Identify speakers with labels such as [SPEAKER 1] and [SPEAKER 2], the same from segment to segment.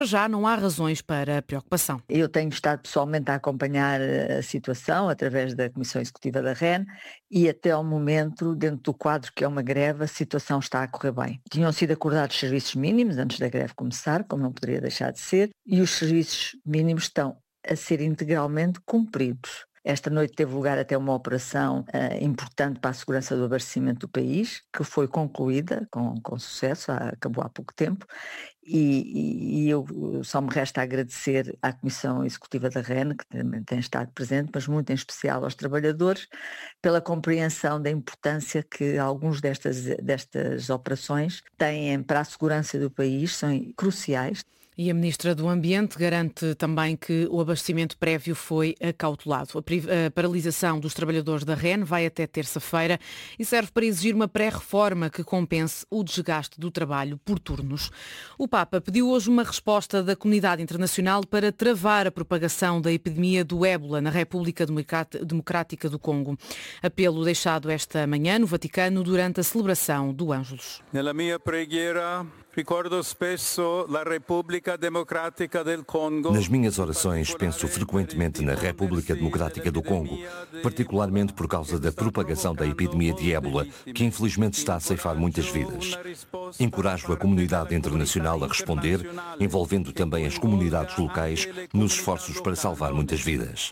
[SPEAKER 1] já não há razões para preocupação.
[SPEAKER 2] Eu tenho estado pessoalmente a acompanhar a situação através da Comissão Executiva da REN e até ao momento, dentro do quadro que é uma greve, a situação está a correr bem. Tinham sido acordados serviços mínimos antes da greve começar, como não poderia deixar de ser, e os serviços mínimos estão a ser integralmente cumpridos. Esta noite teve lugar até uma operação importante para a segurança do abastecimento do país, que foi concluída com sucesso, acabou há pouco tempo, e eu só me resta agradecer à Comissão Executiva da REN, que também tem estado presente, mas muito em especial aos trabalhadores, pela compreensão da importância que alguns destas operações têm para a segurança do país, são cruciais.
[SPEAKER 1] E a Ministra do Ambiente garante também que o abastecimento prévio foi acautelado. A paralisação dos trabalhadores da REN vai até terça-feira e serve para exigir uma pré-reforma que compense o desgaste do trabalho por turnos. O Papa pediu hoje uma resposta da comunidade internacional para travar a propagação da epidemia do ébola na República Democrática do Congo. Apelo deixado esta manhã no Vaticano durante a celebração do Ângelus.
[SPEAKER 3] Nella mia preghiera ricordo spesso la Repubblica Democrática del Congo.
[SPEAKER 4] Nas minhas orações penso frequentemente na República Democrática do Congo, particularmente por causa da propagação da epidemia de ébola, que infelizmente está a ceifar muitas vidas. Encorajo a comunidade internacional a responder, envolvendo também as comunidades locais nos esforços para salvar muitas vidas.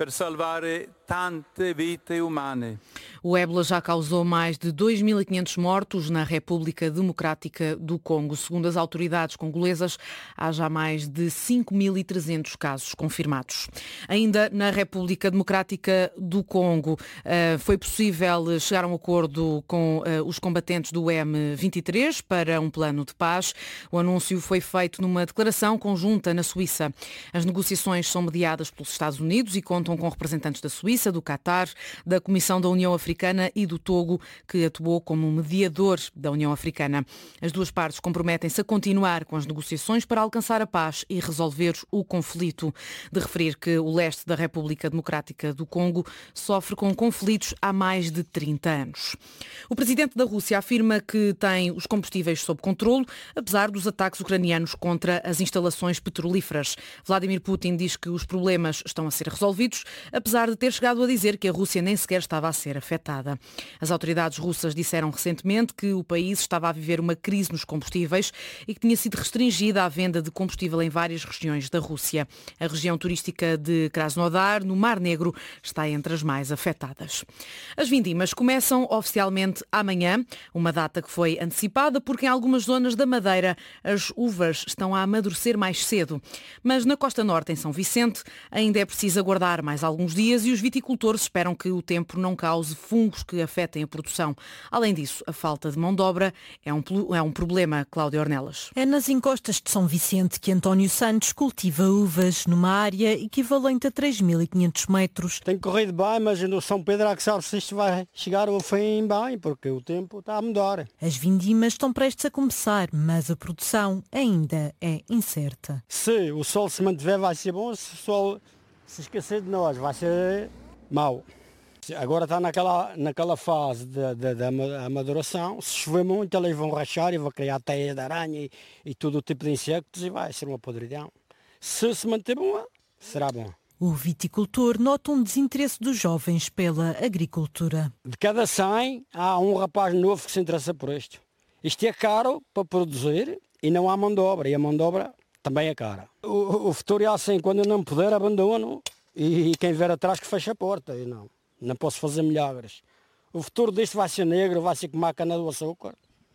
[SPEAKER 1] O ébola já causou mais de 2.500 mortos na República Democrática do Congo. Segundo as autoridades congolesas, há já mais de 5.300 casos confirmados. Ainda na República Democrática do Congo, foi possível chegar a um acordo com os combatentes do M23 para um plano de paz. O anúncio foi feito numa declaração conjunta na Suíça. As negociações são mediadas pelos Estados Unidos e contam com representantes da Suíça, do Catar, da Comissão da União Africana e do Togo, que atuou como mediador da União Africana. As duas partes comprometem-se a continuar com as negociações para alcançar a paz e resolver o conflito. De referir que o leste da República Democrática do Congo sofre com conflitos há mais de 30 anos. O presidente da Rússia afirma que tem os combustíveis sob controle, apesar dos ataques ucranianos contra as instalações petrolíferas. Vladimir Putin diz que os problemas estão a ser resolvidos, apesar de ter chegado a dizer que a Rússia nem sequer estava a ser afetada. As autoridades russas disseram recentemente que o país estava a viver uma crise nos combustíveis e que tinha sido restringida a venda de combustível em várias regiões da Rússia. A região turística de Krasnodar, no Mar Negro, está entre as mais afetadas. As vindimas começam oficialmente amanhã, uma data que foi antecipada porque em algumas zonas da Madeira as uvas estão a amadurecer mais cedo. Mas na Costa Norte, em São Vicente, ainda é preciso aguardar mais alguns dias e os viticultores esperam que o tempo não cause fungos que afetem a produção. Além disso, a falta de mão de obra é um problema, Cláudia Ornelas.
[SPEAKER 5] É nas encostas de São Vicente que António Santos cultiva uvas numa área equivalente a 3.500 metros.
[SPEAKER 6] Tem corrido bem, mas no São Pedro há que saber se isto vai chegar ao fim bem, porque o tempo está a mudar.
[SPEAKER 5] As vindimas estão prestes a começar, mas a produção ainda é incerta.
[SPEAKER 6] Se o sol se mantiver vai ser bom, se o sol se esquecer de nós vai ser mau. Agora está naquela fase da amaduração. Se chover muito, eles vão rachar e vão criar teias de aranha e todo o tipo de insectos e vai ser uma podridão. Se manter bom, será bom.
[SPEAKER 5] O viticultor nota um desinteresse dos jovens pela agricultura.
[SPEAKER 6] De cada 100, há um rapaz novo que se interessa por isto. Isto é caro para produzir e não há mão de obra. E a mão de obra também é cara. O futuro é assim, quando eu não puder, abandono. E quem vier atrás que fecha a porta. E não posso fazer milagres. O futuro disto vai ser negro, vai ser como a cana do açúcar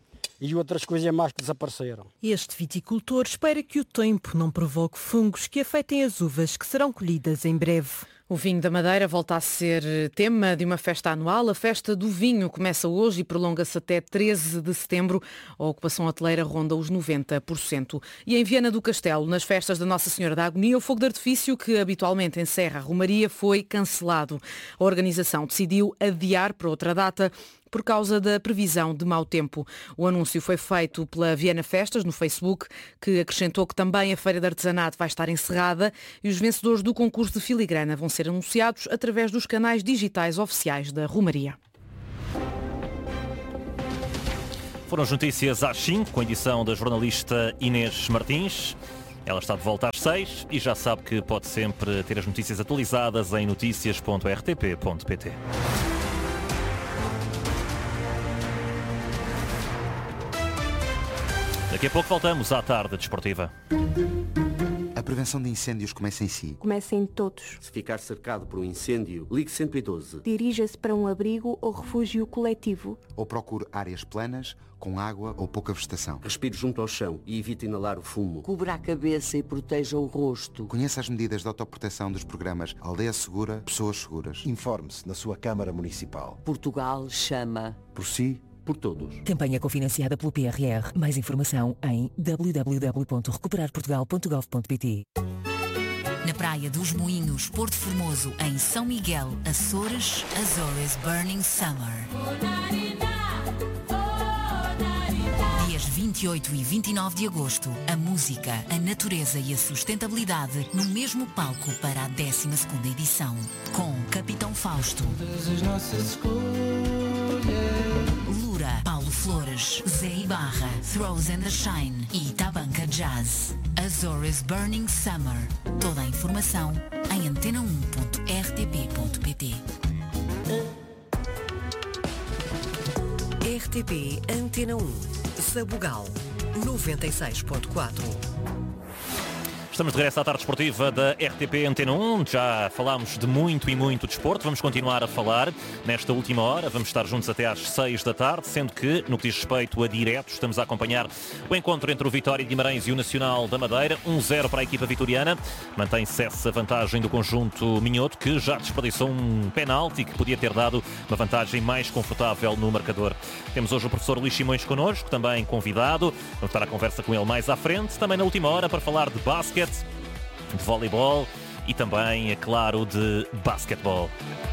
[SPEAKER 6] e outras coisas mais que desapareceram.
[SPEAKER 5] Este viticultor espera que o tempo não provoque fungos que afetem as uvas que serão colhidas em breve.
[SPEAKER 1] O vinho da Madeira volta a ser tema de uma festa anual. A festa do vinho começa hoje e prolonga-se até 13 de setembro. A ocupação hoteleira ronda os 90%. E em Viana do Castelo, nas festas da Nossa Senhora da Agonia, o fogo de artifício que habitualmente encerra a Romaria foi cancelado. A organização decidiu adiar para outra data por causa da previsão de mau tempo. O anúncio foi feito pela Viana Festas no Facebook, que acrescentou que também a Feira de Artesanato vai estar encerrada e os vencedores do concurso de filigrana vão ser anunciados através dos canais digitais oficiais da Romaria.
[SPEAKER 7] Foram as notícias às 5, com a edição da jornalista Inês Martins. Ela está de volta às 6 e já sabe que pode sempre ter as notícias atualizadas em noticias.rtp.pt. Daqui a pouco voltamos à tarde desportiva.
[SPEAKER 8] A prevenção de incêndios começa em si.
[SPEAKER 9] Começa em todos.
[SPEAKER 10] Se ficar cercado por um incêndio, ligue 112.
[SPEAKER 9] Dirija-se para um abrigo ou refúgio coletivo.
[SPEAKER 8] Ou procure áreas planas, com água ou pouca vegetação.
[SPEAKER 10] Respire junto ao chão e evite inalar o fumo.
[SPEAKER 11] Cubra a cabeça e proteja o rosto.
[SPEAKER 8] Conheça as medidas de autoproteção dos programas Aldeia Segura, Pessoas Seguras.
[SPEAKER 12] Informe-se na sua Câmara Municipal.
[SPEAKER 11] Portugal chama.
[SPEAKER 10] Por si, por todos.
[SPEAKER 13] Campanha cofinanciada pelo PRR. Mais informação em www.recuperarportugal.gov.pt.
[SPEAKER 14] Na Praia dos Moinhos, Porto Formoso, em São Miguel, Açores, Azores Burning Summer. Dias 28 e 29 de agosto, a música, a natureza e a sustentabilidade no mesmo palco para a 12ª edição. Com Capitão Fausto, Lura, Paulo Flores, Zé Ibarra, Throws and the Shine e Tabanca Jazz. Azores Burning Summer. Toda a informação em antena1.rtp.pt.
[SPEAKER 15] RTP Antena 1, Sabugal, 96.4.
[SPEAKER 7] Estamos de regresso à tarde desportiva da RTP Antena 1. Já falámos de muito e muito desporto. Vamos continuar a falar nesta última hora. Vamos estar juntos até às 6 da tarde, sendo que, no que diz respeito a diretos, estamos a acompanhar o encontro entre o Vitória de Guimarães e o Nacional da Madeira. 1-0 para a equipa vitoriana. Mantém-se essa vantagem do conjunto minhoto, que já desperdiçou um penalti que podia ter dado uma vantagem mais confortável no marcador. Temos hoje o professor Luís Simões connosco, também convidado. Vamos estar à conversa com ele mais à frente. Também na última hora para falar de basquete, de voleibol e também, é claro, de basquetebol.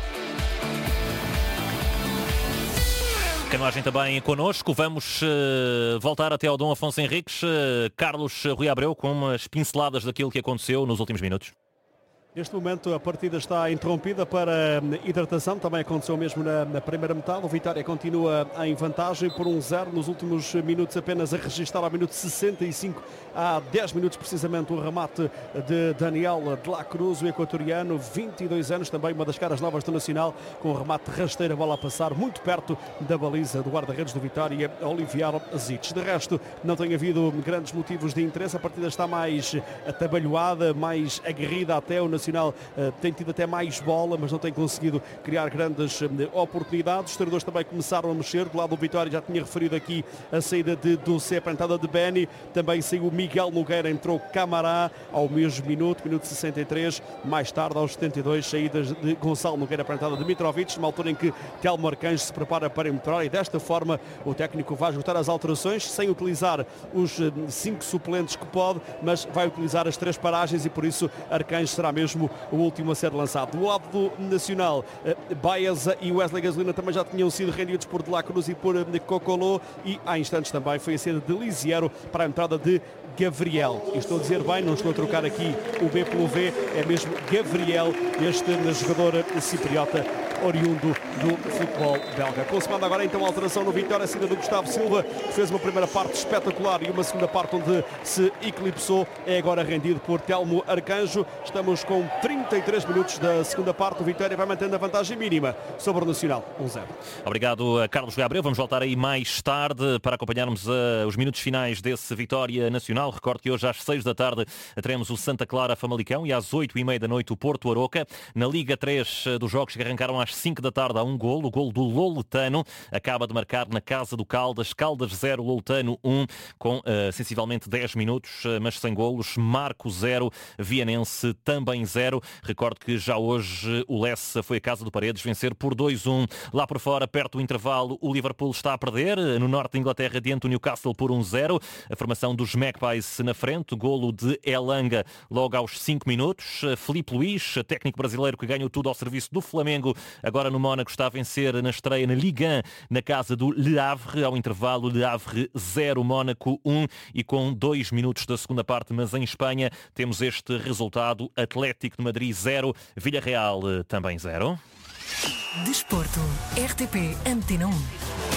[SPEAKER 7] Canoagem também connosco. Vamos voltar até ao Dom Afonso Henriques. Carlos Rui Abreu, com umas pinceladas daquilo que aconteceu nos últimos minutos.
[SPEAKER 16] Neste momento a partida está interrompida para hidratação, também aconteceu mesmo na primeira metade. O Vitória continua em vantagem por 1-0 nos últimos minutos, apenas a registrar ao minuto 65, há 10 minutos precisamente, o remate de Daniel de la Cruz, o equatoriano, 22 anos, também uma das caras novas do Nacional, com o remate rasteiro, a bola a passar muito perto da baliza do guarda-redes do Vitória, Olivier Zic. De resto, não tem havido grandes motivos de interesse, a partida está mais atabalhoada, mais aguerrida até. O Nacional tem tido até mais bola, mas não tem conseguido criar grandes oportunidades. Os treinadores também começaram a mexer. Do lado do Vitória, já tinha referido aqui a saída de Dulce, a entrada de Beni. Também saiu Miguel Nogueira, entrou Camará ao mesmo minuto 63. Mais tarde, aos 72, saídas de Gonçalo Nogueira para a entrada de Mitrovic, numa altura em que Telmo Arcanjo se prepara para entrar, e desta forma o técnico vai ajustar as alterações, sem utilizar os 5 suplentes que pode, mas vai utilizar as 3 paragens, e por isso Arcanjo será mesmo o último a ser lançado. Do lado do Nacional, Baeza e Wesley Gasolina também já tinham sido rendidos por De la Cruz e por Cocolô, e há instantes também foi a saída de Lisiero para a entrada de Gabriel. E estou a dizer bem, não estou a trocar aqui o B pelo V, é mesmo Gabriel, este jogador cipriota oriundo do futebol belga. Consumando agora então a alteração no Vitória, a saída do Gustavo Silva, que fez uma primeira parte espetacular e uma segunda parte onde se eclipsou, é agora rendido por Telmo Arcanjo. Estamos com 33 minutos da segunda parte, o Vitória vai mantendo a vantagem mínima sobre o Nacional, 1-0.
[SPEAKER 7] Obrigado a Carlos Gabriel. Vamos voltar aí mais tarde para acompanharmos os minutos finais desse Vitória Nacional. Recordo que hoje às 6 da tarde teremos o Santa Clara Famalicão e às 8h30 da noite o Porto Aroca. Na Liga 3 dos jogos que arrancaram às 5 da tarde há um golo, o golo do Loletano, acaba de marcar na casa do Caldas, Caldas 0, Loletano 1, com sensivelmente 10 minutos, mas sem golos. Marco 0, Vianense também 0. Recordo que já hoje o Lessa foi a casa do Paredes vencer por 2-1. Lá por fora, perto do intervalo, o Liverpool está a perder, no norte da Inglaterra, diante do Newcastle por 1-0. A formação dos Magpies na frente, golo de Elanga logo aos 5 minutos. Filipe Luís, técnico brasileiro que ganhou tudo ao serviço do Flamengo, agora no Mónaco, está a vencer na estreia na Ligue 1 na casa do Le Havre. Ao intervalo, Le Havre 0, Mónaco 1, e com 2 minutos da segunda parte, mas em Espanha temos este resultado: Atlético de Madrid 0, Villarreal também 0.
[SPEAKER 15] Desporto, RTP Antena 1.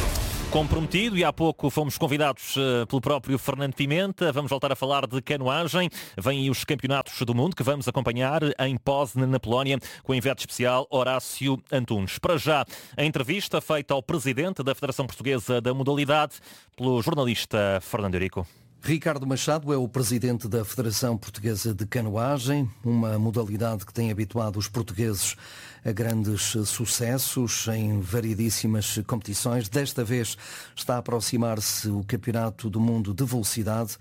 [SPEAKER 7] comprometido e há pouco fomos convidados pelo próprio Fernando Pimenta. Vamos voltar a falar de canoagem. Vêm aí os campeonatos do mundo que vamos acompanhar em Poznan, na Polónia, com o enviado especial Horácio Antunes. Para já, a entrevista feita ao presidente da Federação Portuguesa da Modalidade, pelo jornalista Fernando Eurico.
[SPEAKER 17] Ricardo Machado é o presidente da Federação Portuguesa de Canoagem, uma modalidade que tem habituado os portugueses a grandes sucessos em variedíssimas competições. Desta vez está a aproximar-se o Campeonato do Mundo de Velocidade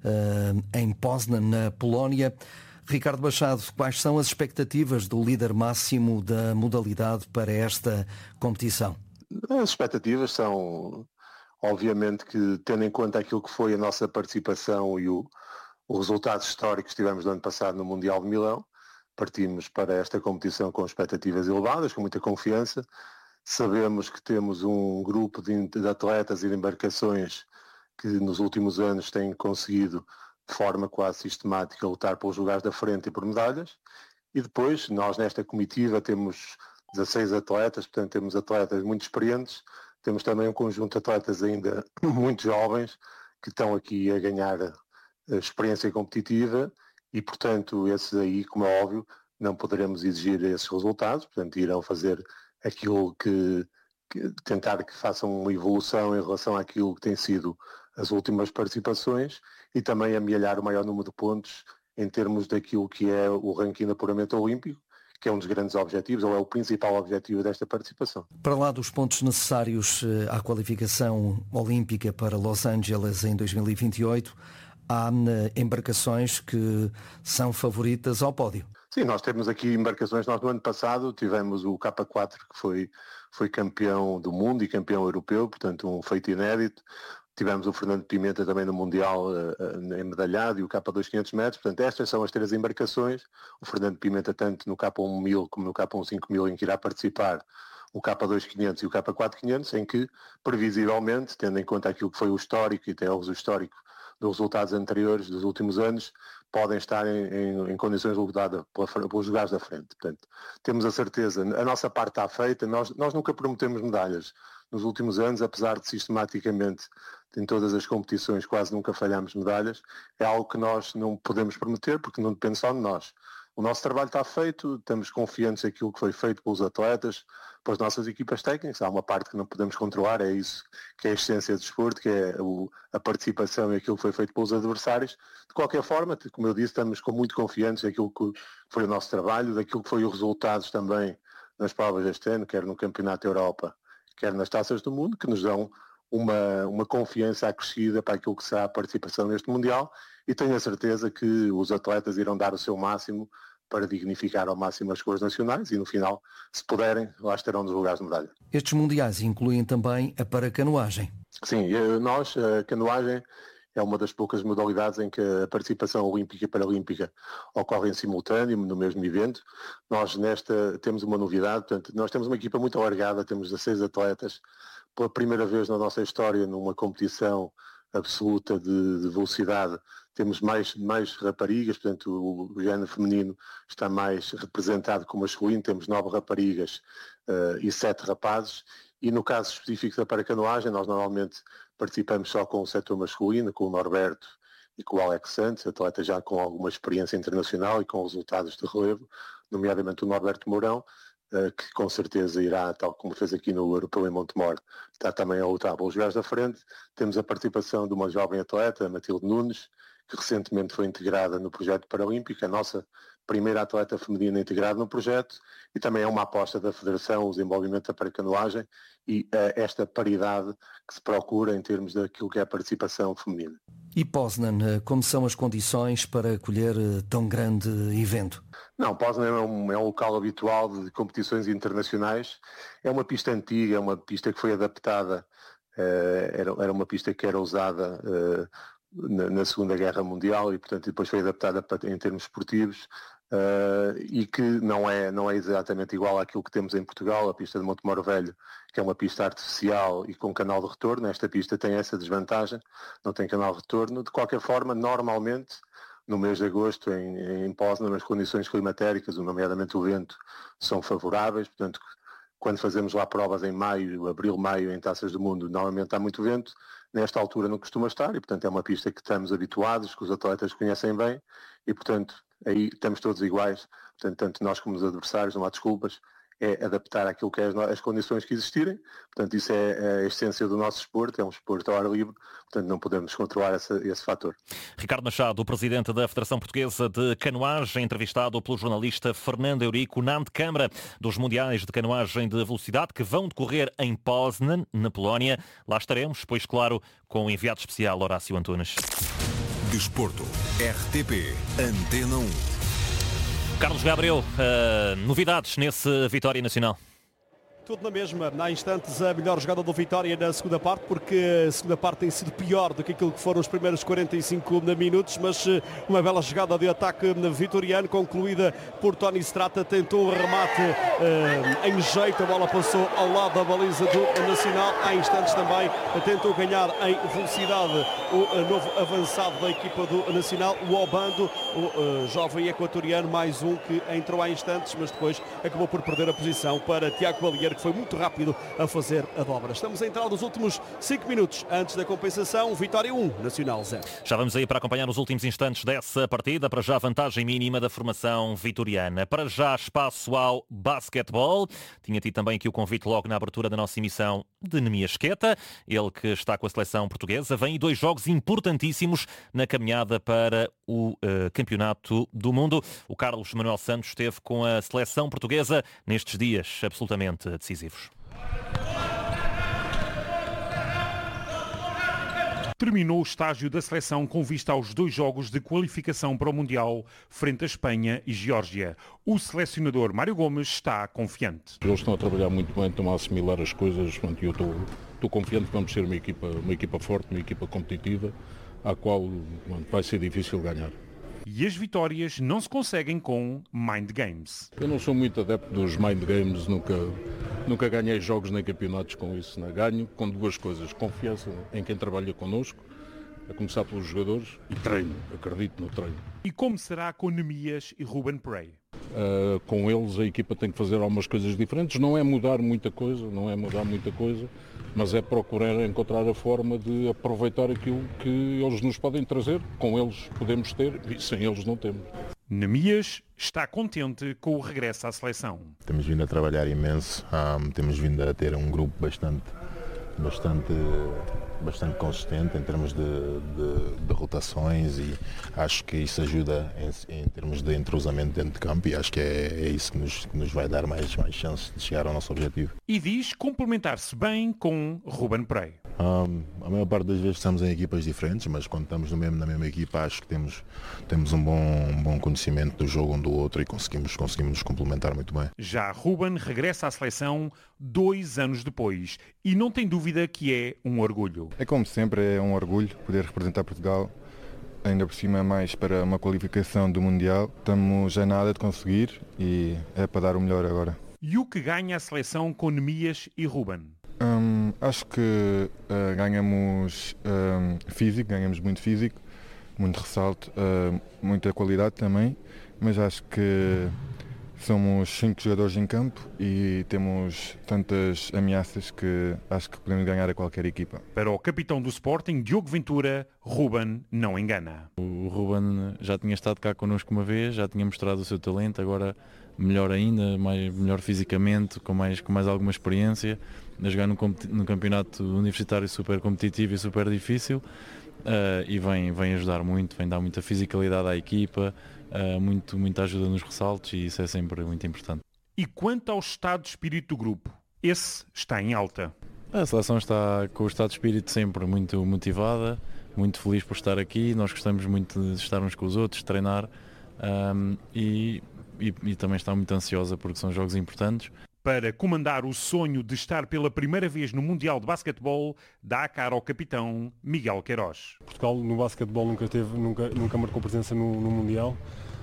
[SPEAKER 17] em Poznan, na Polónia. Ricardo Machado, quais são as expectativas do líder máximo da modalidade para esta competição?
[SPEAKER 18] As expectativas são... Obviamente que, tendo em conta aquilo que foi a nossa participação e os resultados históricos que tivemos no ano passado no Mundial de Milão, partimos para esta competição com expectativas elevadas, com muita confiança. Sabemos que temos um grupo de atletas e de embarcações que nos últimos anos têm conseguido, de forma quase sistemática, lutar pelos lugares da frente e por medalhas. E depois, nós nesta comitiva temos 16 atletas, portanto temos atletas muito experientes. Temos também um conjunto de atletas ainda muito jovens que estão aqui a ganhar experiência competitiva e, portanto, esses aí, como é óbvio, não poderemos exigir esses resultados, portanto, irão fazer aquilo que tentar que façam uma evolução em relação àquilo que tem sido as últimas participações e também amealhar o maior número de pontos em termos daquilo que é o ranking de apuramento olímpico, que é um dos grandes objetivos, ou é o principal objetivo desta participação.
[SPEAKER 17] Para lá dos pontos necessários à qualificação olímpica para Los Angeles em 2028, há embarcações que são favoritas ao pódio.
[SPEAKER 18] Sim, nós temos aqui embarcações. Nós no ano passado tivemos o K4, que foi campeão do mundo e campeão europeu, portanto um feito inédito. Tivemos o Fernando Pimenta também no Mundial em medalhado e o K2 500 metros. Portanto, estas são as três embarcações. O Fernando Pimenta, tanto no K1 1000 como no K1 5000, em que irá participar, o K2 500 e o K4 500, em que, previsivelmente, tendo em conta aquilo que foi o histórico e até o histórico dos resultados anteriores dos últimos anos, podem estar em condições de lutar pelos lugares da frente. Portanto, temos a certeza, a nossa parte está feita, nós nunca prometemos medalhas. Nos últimos anos, apesar de sistematicamente, em todas as competições, quase nunca falhamos medalhas, é algo que nós não podemos prometer porque não depende só de nós. O nosso trabalho está feito, estamos confiantes naquilo que foi feito pelos atletas, pelas nossas equipas técnicas. Há uma parte que não podemos controlar, é isso que é a essência do desporto, que é a participação e aquilo que foi feito pelos adversários. De qualquer forma, como eu disse, estamos muito confiantes naquilo que foi o nosso trabalho, daquilo que foi os resultados também nas provas deste ano, quer no Campeonato da Europa, quer nas Taças do Mundo, que nos dão uma confiança acrescida para aquilo que será a participação neste Mundial, e tenho a certeza que os atletas irão dar o seu máximo para dignificar ao máximo as cores nacionais e no final, se puderem, lá estarão nos lugares de medalha.
[SPEAKER 17] Estes mundiais incluem também a paracanoagem.
[SPEAKER 18] Sim, a canoagem é uma das poucas modalidades em que a participação olímpica e paralímpica ocorre em simultâneo, no mesmo evento. Nós temos uma novidade, portanto, nós temos uma equipa muito alargada, temos 16 atletas, pela primeira vez na nossa história numa competição absoluta de velocidade, temos mais raparigas, portanto o género feminino está mais representado que o masculino, temos 9 raparigas e 7 rapazes, e no caso específico da paracanoagem, nós normalmente participamos só com o setor masculino, com o Norberto e com o Alex Santos, atleta já com alguma experiência internacional e com resultados de relevo, nomeadamente o Norberto Mourão, que com certeza irá, tal como fez aqui no Europeu em Montemor, está também a lutar pelos lugares da frente. Temos a participação de uma jovem atleta, a Matilde Nunes, que recentemente foi integrada no projeto paralímpico, a nossa primeira atleta feminina integrada no projeto, e também é uma aposta da Federação, o desenvolvimento da paracanoagem e esta paridade que se procura em termos daquilo que é a participação feminina.
[SPEAKER 17] E Poznan, como são as condições para acolher tão grande evento?
[SPEAKER 18] Não, Poznan é um local habitual de competições internacionais. É uma pista antiga, é uma pista que foi adaptada, era uma pista que era usada na Segunda Guerra Mundial e, portanto, depois foi adaptada em termos esportivos. E que não é exatamente igual àquilo que temos em Portugal, a pista de Montemor Velho, que é uma pista artificial e com canal de retorno. Esta pista tem essa desvantagem, não tem canal de retorno. De qualquer forma, normalmente, no mês de agosto, em Poznan, as condições climatéricas, nomeadamente o vento, são favoráveis, portanto, quando fazemos lá provas em maio, abril, maio, em Taças do Mundo, normalmente há muito vento, nesta altura não costuma estar e, portanto, é uma pista que estamos habituados, que os atletas conhecem bem e, portanto, aí estamos todos iguais, portanto, tanto nós como os adversários, não há desculpas, é adaptar aquilo que é as condições que existirem, portanto, isso é a essência do nosso desporto, é um desporto ao ar livre, portanto, não podemos controlar esse fator.
[SPEAKER 7] Ricardo Machado, o presidente da Federação Portuguesa de Canoagem, entrevistado pelo jornalista Fernando Eurico na antecâmara dos Mundiais de Canoagem de Velocidade que vão decorrer em Poznan, na Polónia. Lá estaremos, pois claro, com o enviado especial Horácio Antunes.
[SPEAKER 19] Desporto, RTP, Antena 1.
[SPEAKER 7] Carlos Gabriel, novidades nesse Vitória Nacional?
[SPEAKER 16] Tudo na mesma. Há instantes a melhor jogada do Vitória na segunda parte, porque a segunda parte tem sido pior do que aquilo que foram os primeiros 45 minutos, mas uma bela jogada de ataque vitoriano, concluída por Tony Strata, tentou um remate em jeito, a bola passou ao lado da baliza do Nacional. Há instantes também tentou ganhar em velocidade o novo avançado da equipa do Nacional, o Obando, o jovem equatoriano, mais um que entrou há instantes, mas depois acabou por perder a posição para Tiago Balieiro, que foi muito rápido a fazer a dobra. Estamos a entrar nos últimos 5 minutos antes da compensação. Vitória 1, Nacional 0.
[SPEAKER 7] Já vamos aí para acompanhar os últimos instantes dessa partida. Para já a vantagem mínima da formação vitoriana. Para já espaço ao basquetebol. Tinha tido também aqui o convite logo na abertura da nossa emissão de Nemias Queta. Ele que está com a seleção portuguesa. Vem 2 jogos importantíssimos na caminhada para o Campeonato do Mundo. O Carlos Manuel Santos esteve com a seleção portuguesa nestes dias absolutamente decisivos.
[SPEAKER 20] Terminou o estágio da seleção com vista aos 2 jogos de qualificação para o Mundial frente a Espanha e Geórgia. O selecionador Mário Gomes está confiante.
[SPEAKER 21] Eles estão a trabalhar muito bem, estão a assimilar as coisas e eu estou confiante que vamos ser uma equipa forte, uma equipa competitiva, à qual vai ser difícil ganhar.
[SPEAKER 20] E as vitórias não se conseguem com mind games.
[SPEAKER 21] Eu não sou muito adepto dos mind games, nunca ganhei jogos nem campeonatos com isso. Né? Ganho com 2 coisas: confiança em quem trabalha connosco, a começar pelos jogadores, e treino, acredito no treino.
[SPEAKER 20] E como será com Nemias e Ruben Prey?
[SPEAKER 21] Com eles a equipa tem que fazer algumas coisas diferentes, não é mudar muita coisa, mas é procurar encontrar a forma de aproveitar aquilo que eles nos podem trazer. Com eles podemos ter e sem eles não temos.
[SPEAKER 20] Nemias está contente com o regresso à seleção.
[SPEAKER 22] Temos vindo a trabalhar imenso, temos vindo a ter um grupo bastante consistente em termos de rotações e acho que isso ajuda em termos de entrosamento dentro de campo e acho que é isso que nos vai dar mais chance de chegar ao nosso objetivo.
[SPEAKER 20] E diz complementar-se bem com Ruben Prey.
[SPEAKER 22] A maior parte das vezes estamos em equipas diferentes, mas quando estamos na mesma equipa acho que temos um bom conhecimento do jogo um do outro e conseguimos nos complementar muito bem.
[SPEAKER 20] Já Ruben regressa à seleção 2 anos depois e não tem dúvida que é um orgulho.
[SPEAKER 23] É como sempre, é um orgulho poder representar Portugal, ainda por cima mais para uma qualificação do Mundial. Estamos a nada de conseguir e é para dar o melhor agora.
[SPEAKER 20] E o que ganha a seleção com Nemias e Ruben?
[SPEAKER 23] Acho que ganhamos físico, ganhamos muito físico, muito ressalto, muita qualidade também, mas acho que somos 5 jogadores em campo e temos tantas ameaças que acho que podemos ganhar a qualquer equipa.
[SPEAKER 20] Para o capitão do Sporting, Diogo Ventura, Ruben não engana.
[SPEAKER 24] O Ruben já tinha estado cá connosco uma vez, já tinha mostrado o seu talento, agora melhor ainda, melhor fisicamente, com mais alguma experiência, a jogar num campeonato universitário super competitivo e super difícil, e vem ajudar muito, vem dar muita fisicalidade à equipa, muita ajuda nos ressaltos e isso é sempre muito importante.
[SPEAKER 20] E quanto ao estado de espírito do grupo, esse está em alta?
[SPEAKER 24] A seleção está com o estado de espírito sempre muito motivada, muito feliz por estar aqui, nós gostamos muito de estar uns com os outros, de treinar e também está muito ansiosa porque são jogos importantes.
[SPEAKER 20] Para comandar o sonho de estar pela primeira vez no Mundial de Basquetebol, dá a cara ao capitão Miguel Queiroz.
[SPEAKER 25] Portugal no basquetebol nunca marcou presença no Mundial.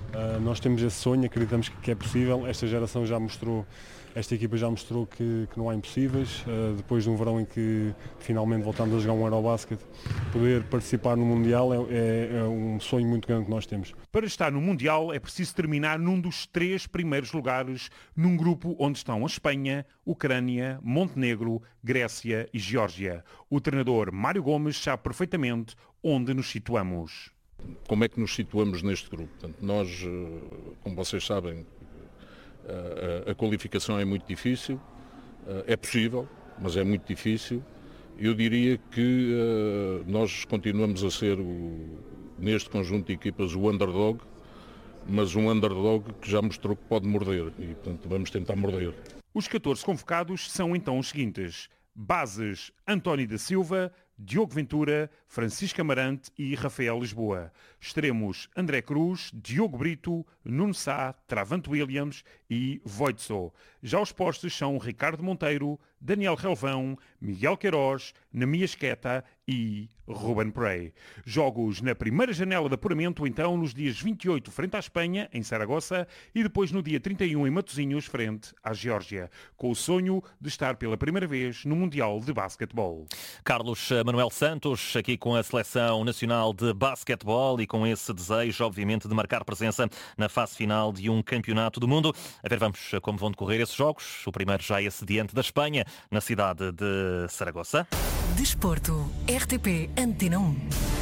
[SPEAKER 2] Nós temos esse sonho, acreditamos que é possível. Esta equipa já mostrou que não há impossíveis. Depois de um verão em que finalmente voltamos a jogar um Eurobasket, poder participar no Mundial é um sonho muito grande que nós temos.
[SPEAKER 20] Para estar no Mundial é preciso terminar num dos 3 primeiros lugares num grupo onde estão a Espanha, Ucrânia, Montenegro, Grécia e Geórgia. O treinador Mário Gomes sabe perfeitamente onde nos situamos.
[SPEAKER 21] Como é que nos situamos neste grupo? Portanto, nós, como vocês sabem, a qualificação é muito difícil, é possível, mas é muito difícil. Eu diria que nós continuamos a ser, neste conjunto de equipas, o underdog, mas um underdog que já mostrou que pode morder e, portanto, vamos tentar morder.
[SPEAKER 20] Os 14 convocados são então os seguintes: bases António da Silva, Diogo Ventura, Francisco Amarante e Rafael Lisboa. Extremos André Cruz, Diogo Brito, Nuno Sá, Travante Williams e Voitso. Já os postos são Ricardo Monteiro, Daniel Relvão, Miguel Queiroz, Namias Queta e Ruben Prey. Jogos na primeira janela de apuramento, então, nos dias 28 frente à Espanha, em Saragossa, e depois no dia 31 em Matosinhos, frente à Geórgia, com o sonho de estar pela primeira vez no Mundial de Basquetebol.
[SPEAKER 7] Carlos Manuel Santos, aqui com a Seleção Nacional de Basquetebol e com esse desejo, obviamente, de marcar presença na fase final de um campeonato do mundo. A ver, vamos como vão decorrer esses jogos. O primeiro já é esse diante da Espanha, na cidade de Saragossa.
[SPEAKER 15] Desporto, RTP Antena 1.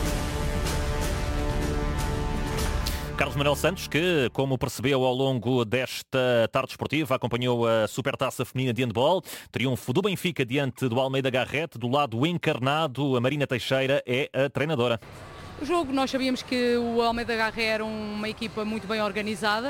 [SPEAKER 7] Carlos Manuel Santos, que, como percebeu ao longo desta tarde esportiva, acompanhou a Supertaça Feminina de Handball, triunfo do Benfica diante do Almeida Garrett. Do lado encarnado, a Marina Teixeira é a treinadora.
[SPEAKER 3] O jogo, nós sabíamos que o Almeida Garrett era uma equipa muito bem organizada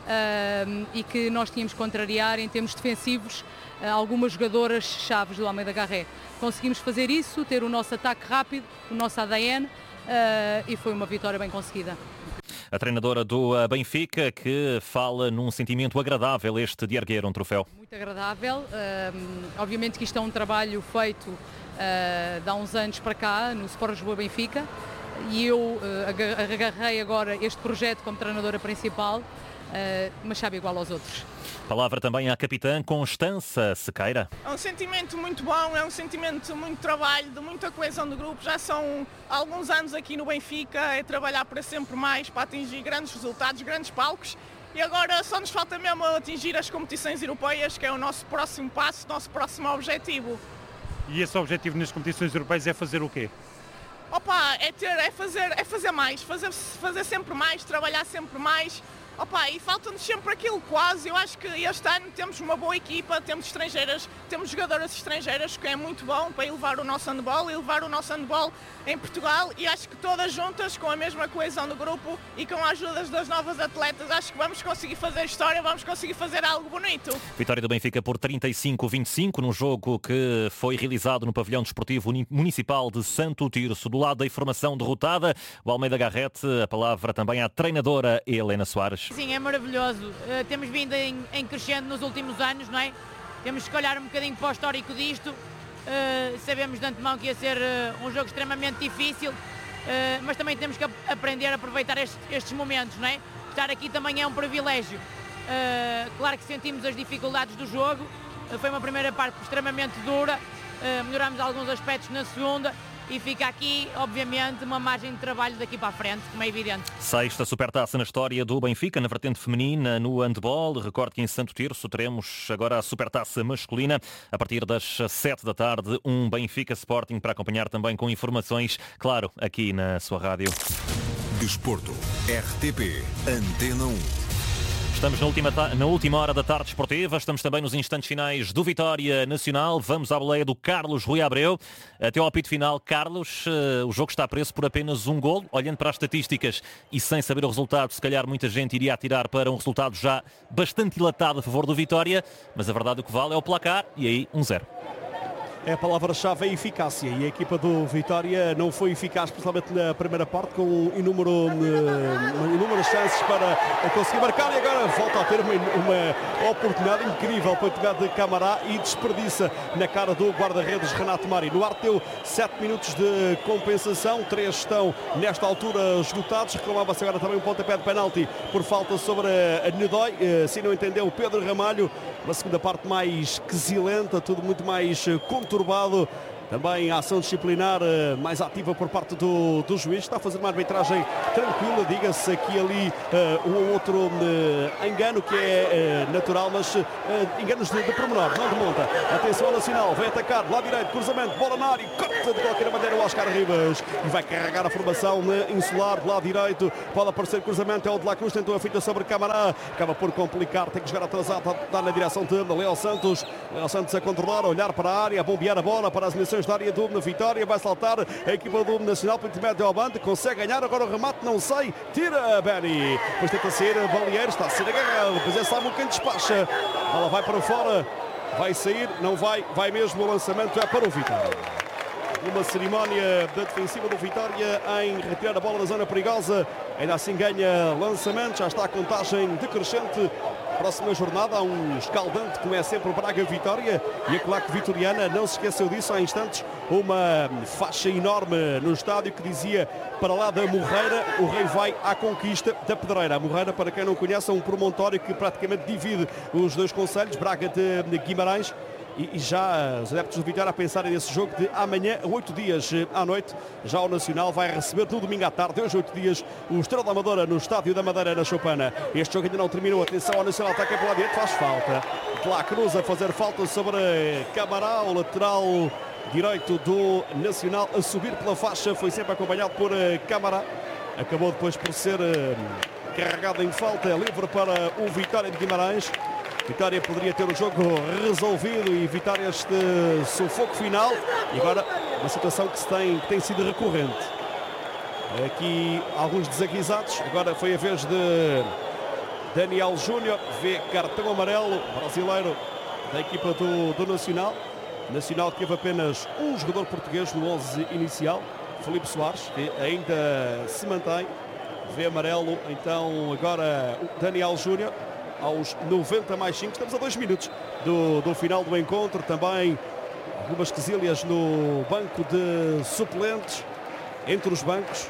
[SPEAKER 3] e que nós tínhamos que contrariar em termos defensivos algumas jogadoras chaves do Almeida Garrett. Conseguimos fazer isso, ter o nosso ataque rápido, o nosso ADN e foi uma vitória bem conseguida.
[SPEAKER 7] A treinadora do Benfica, que fala num sentimento agradável este de erguer um troféu.
[SPEAKER 3] Muito agradável. Obviamente que isto é um trabalho feito de há uns anos para cá, no Sport Lisboa Benfica, e eu agarrei agora este projeto como treinadora principal, mas sabe igual aos outros.
[SPEAKER 7] Palavra também à capitã Constança Sequeira.
[SPEAKER 4] É um sentimento muito bom, é um sentimento de muito trabalho, de muita coesão do grupo. Já são alguns anos aqui no Benfica, é trabalhar para sempre mais, para atingir grandes resultados, grandes palcos. E agora só nos falta mesmo atingir as competições europeias, que é o nosso próximo passo, o nosso próximo objetivo.
[SPEAKER 20] E esse objetivo nas competições europeias é fazer o quê?
[SPEAKER 4] Opa, é fazer mais, fazer sempre mais, trabalhar sempre mais. Opa, e falta-nos sempre aquilo quase. Eu acho que este ano temos uma boa equipa, temos estrangeiras, temos jogadoras estrangeiras, que é muito bom para elevar o nosso handball, em Portugal, e acho que todas juntas, com a mesma coesão do grupo e com a ajuda das novas atletas, acho que vamos conseguir fazer história, vamos conseguir fazer algo bonito.
[SPEAKER 7] Vitória do Benfica por 35-25 num jogo que foi realizado no pavilhão desportivo municipal de Santo Tirso. Do lado da informação derrotada, o Almeida Garrett, a palavra também à treinadora Helena Soares.
[SPEAKER 6] Sim, é maravilhoso. Temos vindo em crescendo nos últimos anos, não é? Temos que olhar um bocadinho para o histórico disto. Sabemos de antemão que ia ser um jogo extremamente difícil, mas também temos que aprender a aproveitar estes momentos, não é? Estar aqui também é um privilégio. Claro que sentimos as dificuldades do jogo. Foi uma primeira parte extremamente dura. Melhoramos alguns aspectos na segunda. E fica aqui, obviamente, uma margem de trabalho daqui para a frente, como é evidente.
[SPEAKER 7] Sexta supertaça na história do Benfica, na vertente feminina, no handball. Recordo que em Santo Tirso teremos agora a supertaça masculina. A partir das 7 da tarde, um Benfica Sporting para acompanhar também com informações, claro, aqui na sua rádio.
[SPEAKER 19] Desporto, RTP, Antena 1.
[SPEAKER 7] Estamos na última hora da tarde esportiva, estamos também nos instantes finais do Vitória Nacional. Vamos à boleia do Carlos Rui Abreu. Até ao apito final, Carlos, o jogo está preso por apenas um golo. Olhando para as estatísticas e sem saber o resultado, se calhar muita gente iria atirar para um resultado já bastante dilatado a favor do Vitória, mas a verdade o que vale é o placar e aí 1-0.
[SPEAKER 16] A palavra-chave é eficácia e a equipa do Vitória não foi eficaz, principalmente na primeira parte, com inúmeras chances para conseguir marcar, e agora volta a ter uma oportunidade incrível para a de Camará e desperdiça na cara do guarda-redes Renato Mari. No ar deu 7 minutos de compensação, 3 estão nesta altura esgotados. Reclamava-se agora também um pontapé de penalti por falta sobre a Nedói, se não entendeu Pedro Ramalho. Uma segunda parte mais quesilenta, tudo muito mais conturbado. Também a ação disciplinar mais ativa por parte do juiz. Está a fazer uma arbitragem tranquila, diga-se aqui ali um ou outro engano que é natural, mas enganos de pormenor, não de monta. Atenção ao Nacional, vai atacar, lado direito, cruzamento, bola na área, corta de qualquer maneira o Oscar Ribas e vai carregar a formação insular, lado direito, pode aparecer cruzamento, é o de La Cruz, tentou a fita sobre Camará, acaba por complicar, tem que jogar atrasado, dá na direção de Léo Santos a controlar, a olhar para a área, a bombear a bola para as dimensões da área do Vitória, vai saltar a equipa do Nacional para o intermédio ao bande, consegue ganhar, agora o remate, não sei, tira Benny, depois tenta sair Balieiro, está a ser agarrado, depois é Samu quem despacha, ela vai para fora, vai sair, não vai, vai mesmo, o lançamento é para o Vitória. Uma cerimónia da defensiva do Vitória em retirar a bola da zona perigosa, ainda assim ganha lançamento, já está a contagem decrescente. Próxima jornada há um escaldante, como é sempre o Braga-Vitória, e a claque vitoriana não se esqueceu disso há instantes, uma faixa enorme no estádio que dizia para lá da Morreira, o Rei vai à conquista da Pedreira. A Morreira, para quem não conhece, é um promontório que praticamente divide os dois concelhos, Braga de Guimarães. E já os adeptos do Vitória a pensarem nesse jogo de amanhã, 8 dias à noite, já o Nacional vai receber no domingo à tarde, hoje 8 dias, o Estrela da Amadora no Estádio da Madeira, na Choupana. Este jogo ainda não terminou, atenção ao Nacional, ataca pela direita, faz falta. La Cruz a fazer falta sobre Camará, o lateral direito do Nacional a subir pela faixa, foi sempre acompanhado por Camará. Acabou depois por ser carregado em falta, livre para o Vitória de Guimarães. Vitória poderia ter o jogo resolvido e evitar este sufoco final. E agora uma situação que tem sido recorrente. Aqui alguns desaguisados. Agora foi a vez de Daniel Júnior. Vê cartão amarelo brasileiro da equipa do Nacional. Nacional que teve apenas um jogador português no 11 inicial. Filipe Soares, que ainda se mantém. Vê amarelo então agora o Daniel Júnior. Aos 90 mais 5, estamos a 2 minutos do final do encontro. Também algumas quesilhas no banco de suplentes, entre os bancos.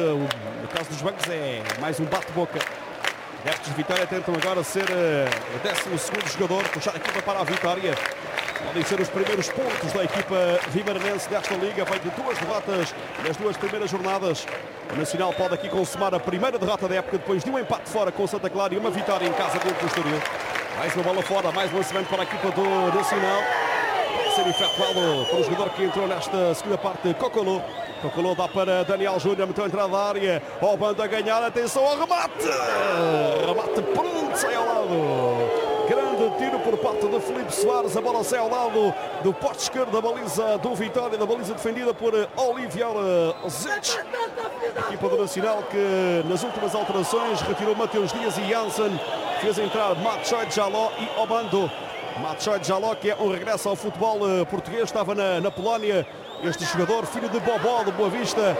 [SPEAKER 16] No caso dos bancos é mais um bate-boca. Adeptos de Vitória tentam agora ser o 12º jogador, puxar a equipa para a vitória. Podem ser os primeiros pontos da equipa vimaranense desta liga, vem de 2 derrotas nas 2 primeiras jornadas. O Nacional pode aqui consumar a primeira derrota da época depois de um empate fora com o Santa Clara e uma vitória em casa contra o Estoril. Mais uma bola fora, mais um lançamento para a equipa do Nacional. Vai ser efetuado por um jogador que entrou nesta segunda parte, Cocolô. Cocolô dá para Daniel Júnior, meteu a entrada da área, ao bando a ganhar, atenção ao remate! Remate pronto, sai ao lado. Grande tiro por parte de Filipe Soares, a bola sai ao lado do poste esquerdo da baliza do Vitória, da baliza defendida por Olivier Zitch. A equipa do Nacional que nas últimas alterações retirou Mateus Dias e Janssen, fez entrar Matchoi Jaló e Obando. Matchoi Jaló, que é um regresso ao futebol português, estava na Polónia. Este jogador, filho de Bobó do Boa Vista,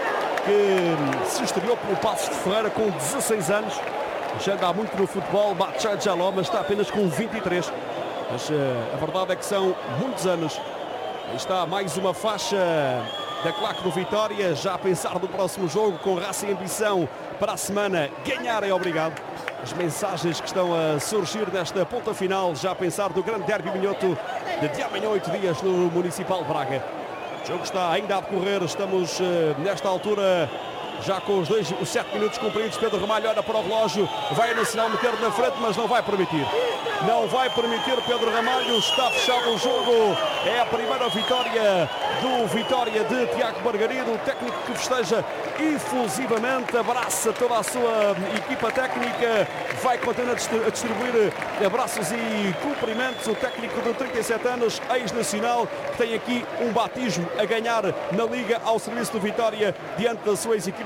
[SPEAKER 16] que se estreou pelo Passos de Ferreira com 16 anos. Já anda há muito no futebol, Matchoi Jaló, mas está apenas com 23. Mas a verdade é que são muitos anos. Aí está mais uma faixa da claque do Vitória, já a pensar no próximo jogo, com raça e ambição para a semana. Ganhar é obrigado. As mensagens que estão a surgir nesta ponta final, já a pensar do grande derby minhoto de amanhã 8 dias no Municipal de Braga. O jogo está ainda a decorrer, estamos nesta altura já com os 7 minutos cumpridos. Pedro Ramalho olha para o relógio, vai a Nacional meter na frente, mas não vai permitir. Não vai permitir Pedro Ramalho, está fechado o jogo. É a primeira vitória do Vitória de Tiago Margarido, o técnico que festeja efusivamente, abraça toda a sua equipa técnica, vai continuar a distribuir abraços e cumprimentos. O técnico de 37 anos, ex-nacional, que tem aqui um batismo a ganhar na Liga ao serviço do Vitória diante da sua equipa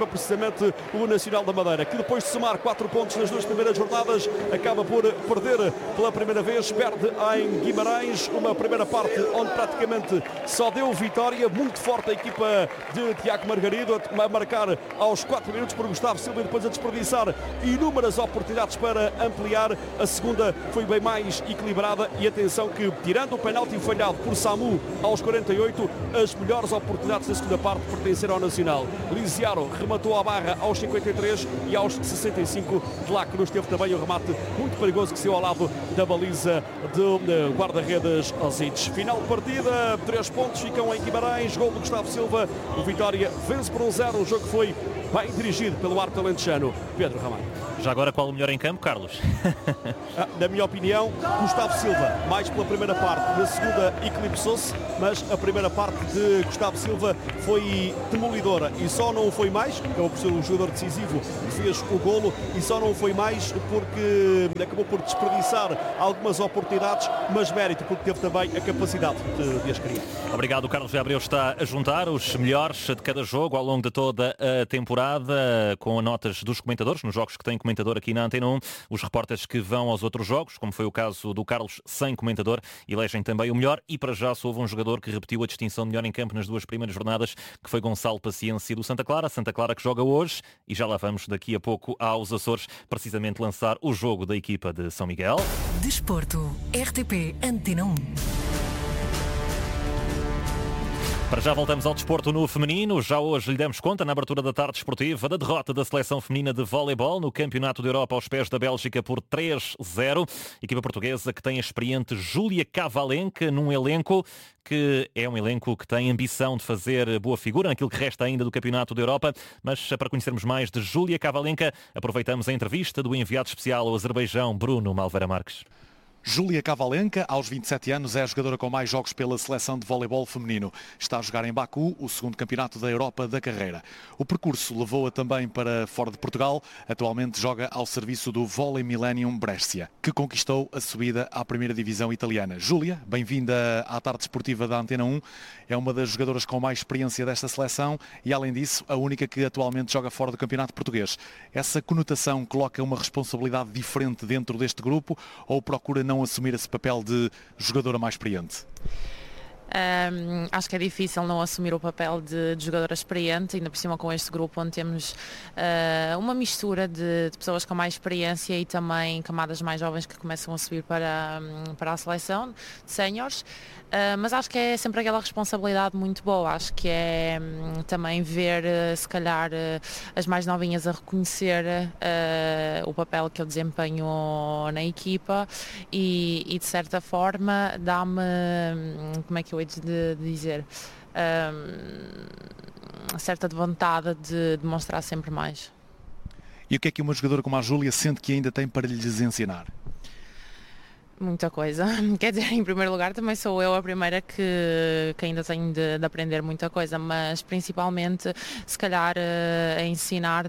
[SPEAKER 16] receba precisamente o Nacional da Madeira, que depois de somar 4 pontos nas 2 primeiras jornadas, acaba por perder pela primeira vez, perde em Guimarães, uma primeira parte onde praticamente só deu vitória, muito forte a equipa de Tiago Margarido, a marcar aos 4 minutos por Gustavo Silva e depois a desperdiçar inúmeras oportunidades para ampliar. A segunda foi bem mais equilibrada e atenção que, tirando o penalti falhado por Samu aos 48, as melhores oportunidades da segunda parte pertenceram ao Nacional. Lisiaro rematou à barra aos 53 e aos 65 de lá Cruz teve também um remate muito perigoso que saiu ao lado da baliza do guarda-redes Osic. Final de partida, 3 pontos ficam em Guimarães, gol do Gustavo Silva, o Vitória vence por 1-0, um jogo que foi bem dirigido pelo árbitro alentejano Pedro Ramalho.
[SPEAKER 7] Já agora qual o melhor em campo, Carlos?
[SPEAKER 16] Na minha opinião, Gustavo Silva, mais pela primeira parte, na segunda eclipsou-se, mas a primeira parte de Gustavo Silva foi demolidora e só não foi mais, acabou por ser um jogador decisivo que fez o golo e só não foi mais porque acabou por desperdiçar algumas oportunidades, mas mérito porque teve também a capacidade de as criar.
[SPEAKER 7] Obrigado, o Carlos Gabriel está a juntar os melhores de cada jogo ao longo de toda a temporada, com notas dos comentadores, nos jogos que têm comentador aqui na Antena 1, os repórteres que vão aos outros jogos, como foi o caso do Carlos sem comentador, elegem também o melhor e para já houve um jogador que repetiu a distinção de melhor em campo nas 2 primeiras jornadas, que foi Gonçalo Paciência do Santa Clara que joga hoje e já lá vamos daqui a pouco aos Açores, precisamente lançar o jogo da equipa de São Miguel.
[SPEAKER 15] Desporto, RTP Antena 1.
[SPEAKER 7] Para já voltamos ao desporto no feminino. Já hoje lhe damos conta, na abertura da tarde esportiva, da derrota da seleção feminina de voleibol no Campeonato da Europa aos pés da Bélgica por 3-0. Equipa portuguesa que tem a experiente Júlia Cavalenca num elenco que é um elenco que tem ambição de fazer boa figura naquilo que resta ainda do Campeonato da Europa. Mas para conhecermos mais de Júlia Cavalenca, aproveitamos a entrevista do enviado especial ao Azerbaijão, Bruno Malveira Marques.
[SPEAKER 1] Júlia Cavalenca, aos 27 anos, é a jogadora com mais jogos pela seleção de voleibol feminino. Está a jogar em Baku, o segundo campeonato da Europa da carreira. O percurso levou-a também para fora de Portugal. Atualmente joga ao serviço do Volley Millennium Brescia, que conquistou a subida à primeira divisão italiana. Júlia, bem-vinda à tarde esportiva da Antena 1. É uma das jogadoras com mais experiência desta seleção e, além disso, a única que atualmente joga fora do campeonato português. Essa conotação coloca uma responsabilidade diferente dentro deste grupo ou procura não assumir esse papel de jogadora mais experiente?
[SPEAKER 5] Acho que é difícil não assumir o papel de jogadora experiente, ainda por cima com este grupo onde temos uma mistura de pessoas com mais experiência e também camadas mais jovens que começam a subir para a seleção de séniores. Mas acho que é sempre aquela responsabilidade muito boa. Acho que é também ver, se calhar, as mais novinhas a reconhecer o papel que eu desempenho na equipa e de certa forma dá-me, como é que eu hei de dizer, certa vontade de demonstrar sempre mais.
[SPEAKER 1] E o que é que uma jogadora como a Júlia sente que ainda tem para lhes ensinar?
[SPEAKER 5] Muita coisa. Quer dizer, em primeiro lugar também sou eu a primeira que ainda tenho de aprender muita coisa, mas principalmente se calhar a ensinar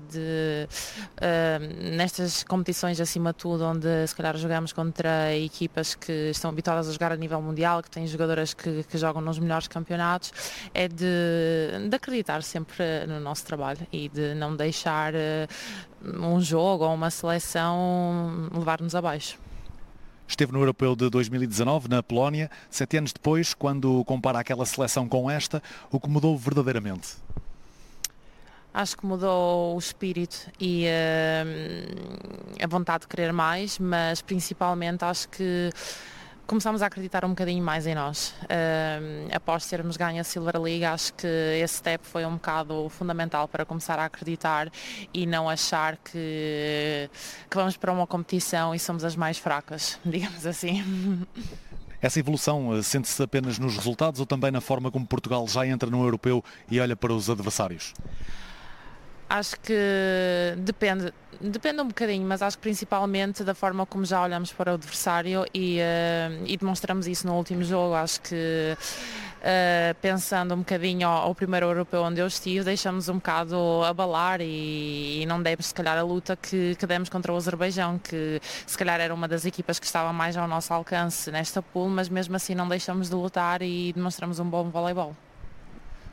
[SPEAKER 5] nestas competições acima de tudo, onde se calhar jogamos contra equipas que estão habituadas a jogar a nível mundial, que têm jogadoras que jogam nos melhores campeonatos, é de acreditar sempre no nosso trabalho e de não deixar um jogo ou uma seleção levar-nos abaixo.
[SPEAKER 1] Esteve no Europeu de 2019, na Polónia. 7 anos depois, quando compara aquela seleção com esta, o que mudou verdadeiramente?
[SPEAKER 5] Acho que mudou o espírito e a vontade de querer mais, mas principalmente acho que começámos a acreditar um bocadinho mais em nós. Após termos ganho a Silver League, acho que esse step foi um bocado fundamental para começar a acreditar e não achar que vamos para uma competição e somos as mais fracas, digamos assim.
[SPEAKER 1] Essa evolução sente-se apenas nos resultados ou também na forma como Portugal já entra no Europeu e olha para os adversários?
[SPEAKER 5] Acho que depende um bocadinho, mas acho que principalmente da forma como já olhamos para o adversário e demonstramos isso no último jogo. Acho que pensando um bocadinho ao primeiro europeu onde eu estive, deixamos um bocado abalar e não demos se calhar a luta que demos contra o Azerbaijão, que se calhar era uma das equipas que estava mais ao nosso alcance nesta pool, mas mesmo assim não deixamos de lutar e demonstramos um bom voleibol.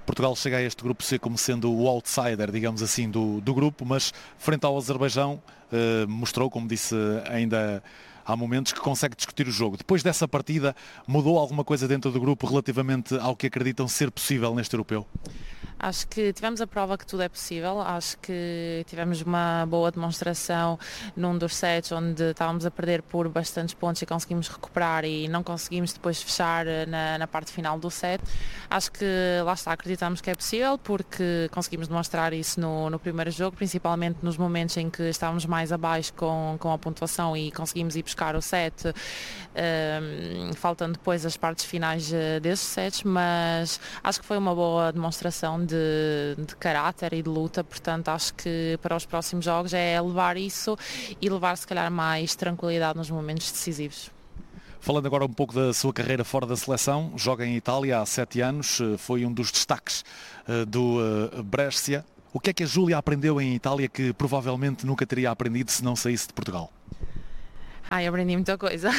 [SPEAKER 1] Portugal chega a este grupo C como sendo o outsider, digamos assim, do grupo, mas frente ao Azerbaijão mostrou, como disse ainda há momentos, que consegue discutir o jogo. Depois dessa partida, mudou alguma coisa dentro do grupo relativamente ao que acreditam ser possível neste europeu?
[SPEAKER 5] Acho que tivemos a prova que tudo é possível, acho que tivemos uma boa demonstração num dos sets onde estávamos a perder por bastantes pontos e conseguimos recuperar e não conseguimos depois fechar na parte final do set. Acho que lá está, acreditamos que é possível porque conseguimos demonstrar isso no primeiro jogo, principalmente nos momentos em que estávamos mais abaixo com a pontuação e conseguimos ir buscar o set, faltando depois as partes finais desses sets, mas acho que foi uma boa demonstração de caráter e de luta, portanto acho que para os próximos jogos é levar isso e levar se calhar mais tranquilidade nos momentos decisivos.
[SPEAKER 1] Falando agora um pouco da sua carreira fora da seleção, joga em Itália há 7 anos, foi um dos destaques do Brescia. O que é que a Júlia aprendeu em Itália que provavelmente nunca teria aprendido se não saísse de Portugal?
[SPEAKER 5] Aprendi muita coisa.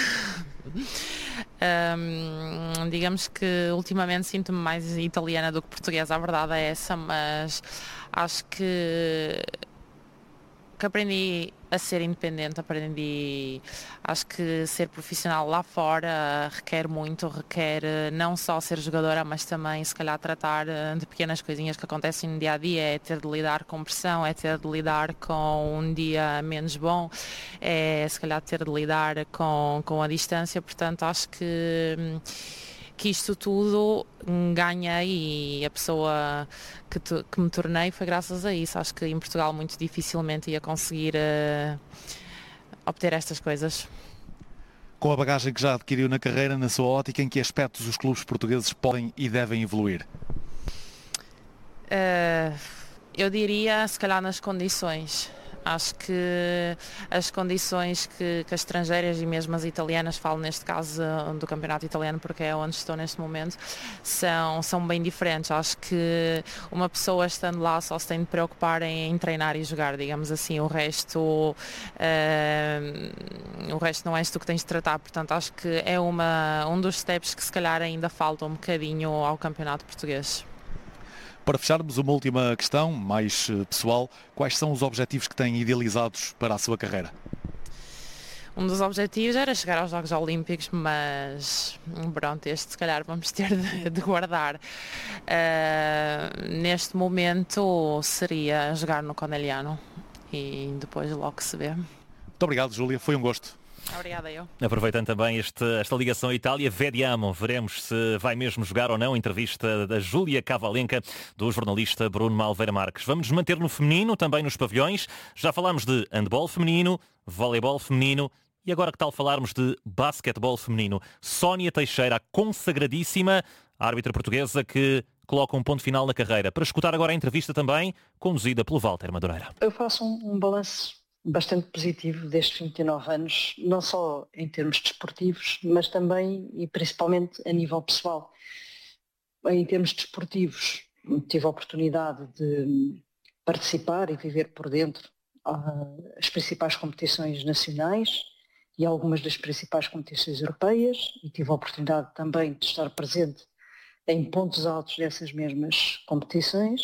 [SPEAKER 5] Digamos que ultimamente sinto-me mais italiana do que portuguesa, a verdade é essa, mas acho que aprendi a ser independente, acho que ser profissional lá fora requer muito, requer não só ser jogadora, mas também se calhar tratar de pequenas coisinhas que acontecem no dia a dia, é ter de lidar com pressão, é ter de lidar com um dia menos bom, é se calhar ter de lidar com a distância, portanto acho que isto tudo ganhei e a pessoa que me tornei foi graças a isso. Acho que em Portugal muito dificilmente ia conseguir obter estas coisas.
[SPEAKER 1] Com a bagagem que já adquiriu na carreira, na sua ótica, em que aspectos os clubes portugueses podem e devem evoluir?
[SPEAKER 5] Eu diria, se calhar, nas condições. Acho que as condições que as estrangeiras e mesmo as italianas, falo neste caso do campeonato italiano porque é onde estou neste momento, são bem diferentes. Acho que uma pessoa estando lá só se tem de preocupar em treinar e jogar, digamos assim, o resto não és tu que tens de tratar, portanto acho que é um dos steps que se calhar ainda falta um bocadinho ao campeonato português.
[SPEAKER 1] Para fecharmos, uma última questão, mais pessoal. Quais são os objetivos que têm idealizados para a sua carreira?
[SPEAKER 5] Um dos objetivos era chegar aos Jogos Olímpicos, mas pronto, este se calhar vamos ter de guardar. Neste momento seria jogar no Conegliano e depois logo se vê.
[SPEAKER 1] Muito obrigado, Júlia, foi um gosto.
[SPEAKER 5] Obrigada eu.
[SPEAKER 7] Aproveitando também esta ligação à Itália, vediamo, veremos se vai mesmo jogar ou não. Entrevista da Júlia Cavalenca, do jornalista Bruno Malveira Marques. Vamos nos manter no feminino, também nos pavilhões. Já falámos de handball feminino, voleibol feminino e agora que tal falarmos de basquetebol feminino. Sónia Teixeira, a consagradíssima árbitra portuguesa que coloca um ponto final na carreira. Para escutar agora a entrevista também, conduzida pelo Walter Madureira.
[SPEAKER 8] Eu faço um balanço bastante positivo destes 29 anos, não só em termos desportivos, mas também e principalmente a nível pessoal. Em termos desportivos, tive a oportunidade de participar e viver por dentro as principais competições nacionais e algumas das principais competições europeias, e tive a oportunidade também de estar presente em pontos altos dessas mesmas competições,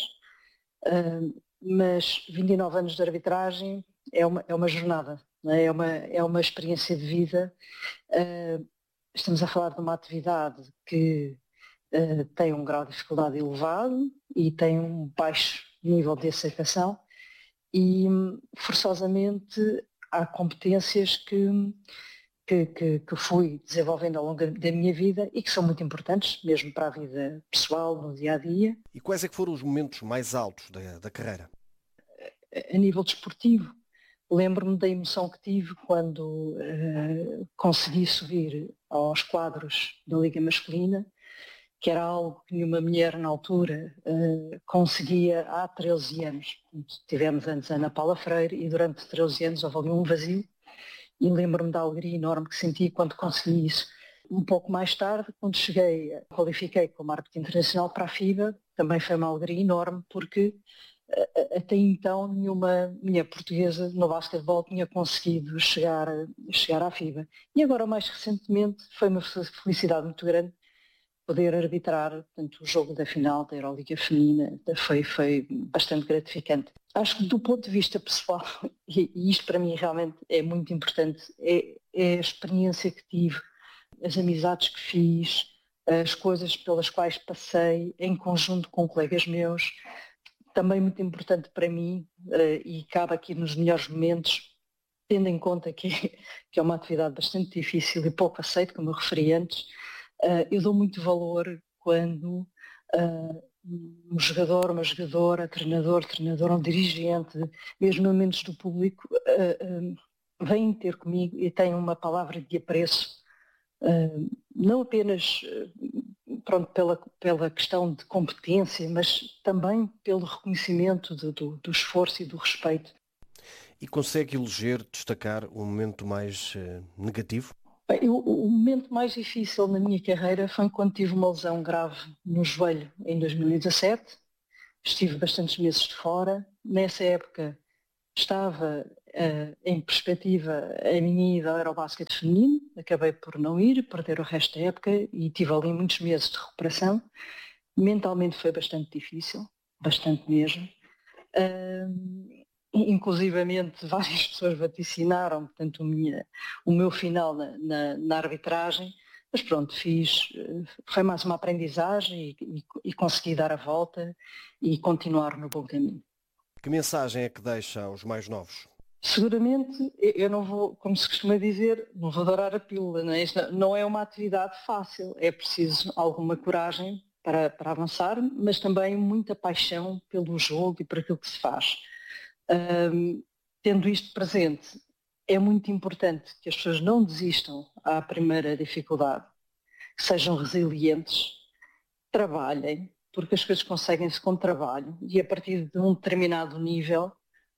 [SPEAKER 8] mas 29 anos de arbitragem é uma jornada, não é? É uma experiência de vida. Estamos a falar de uma atividade que tem um grau de dificuldade elevado e tem um baixo nível de aceitação e forçosamente há competências que fui desenvolvendo ao longo da minha vida e que são muito importantes, mesmo para a vida pessoal, no dia-a-dia.
[SPEAKER 9] E quais é que foram os momentos mais altos da carreira?
[SPEAKER 8] A nível desportivo, lembro-me da emoção que tive quando consegui subir aos quadros da Liga Masculina, que era algo que nenhuma mulher na altura conseguia há 13 anos. Tivemos antes a Ana Paula Freire e durante 13 anos houve ali um vazio e lembro-me da alegria enorme que senti quando consegui isso. Um pouco mais tarde, quando qualifiquei como árbitro internacional para a FIBA, também foi uma alegria enorme porque até então nenhuma mulher portuguesa no basquetebol tinha conseguido chegar à FIBA. E agora mais recentemente foi uma felicidade muito grande poder arbitrar, portanto, o jogo da final da Euroliga Feminina foi bastante gratificante. Acho que do ponto de vista pessoal, e isto para mim realmente é muito importante, é a experiência que tive, as amizades que fiz, as coisas pelas quais passei em conjunto com colegas meus. Também muito importante para mim, e cabe aqui nos melhores momentos, tendo em conta que é uma atividade bastante difícil e pouco aceita, como eu referi antes, eu dou muito valor quando um jogador, uma jogadora, treinador, um dirigente, mesmo momentos do público, vêm ter comigo e têm uma palavra de apreço, não apenas pela questão de competência, mas também pelo reconhecimento do esforço e do respeito.
[SPEAKER 9] E consegue eleger, destacar um momento mais negativo?
[SPEAKER 8] Bem, o momento mais difícil na minha carreira foi quando tive uma lesão grave no joelho em 2017. Estive bastantes meses de fora. Nessa época estava em perspectiva a minha ida ao Eurobasket feminino. Acabei por não ir, perder o resto da época e tive ali muitos meses de recuperação. Mentalmente foi bastante difícil, bastante mesmo. Inclusivamente várias pessoas vaticinaram, portanto, o meu final na arbitragem, mas pronto, foi mais uma aprendizagem e consegui dar a volta e continuar no bom caminho.
[SPEAKER 9] Que mensagem é que deixa aos mais novos?
[SPEAKER 8] Seguramente, eu não vou, como se costuma dizer, não vou dourar a pílula, não é? Isto não é uma atividade fácil, é preciso alguma coragem para avançar, mas também muita paixão pelo jogo e por aquilo que se faz. Tendo isto presente, é muito importante que as pessoas não desistam à primeira dificuldade, que sejam resilientes, trabalhem, porque as coisas conseguem-se com trabalho e a partir de um determinado nível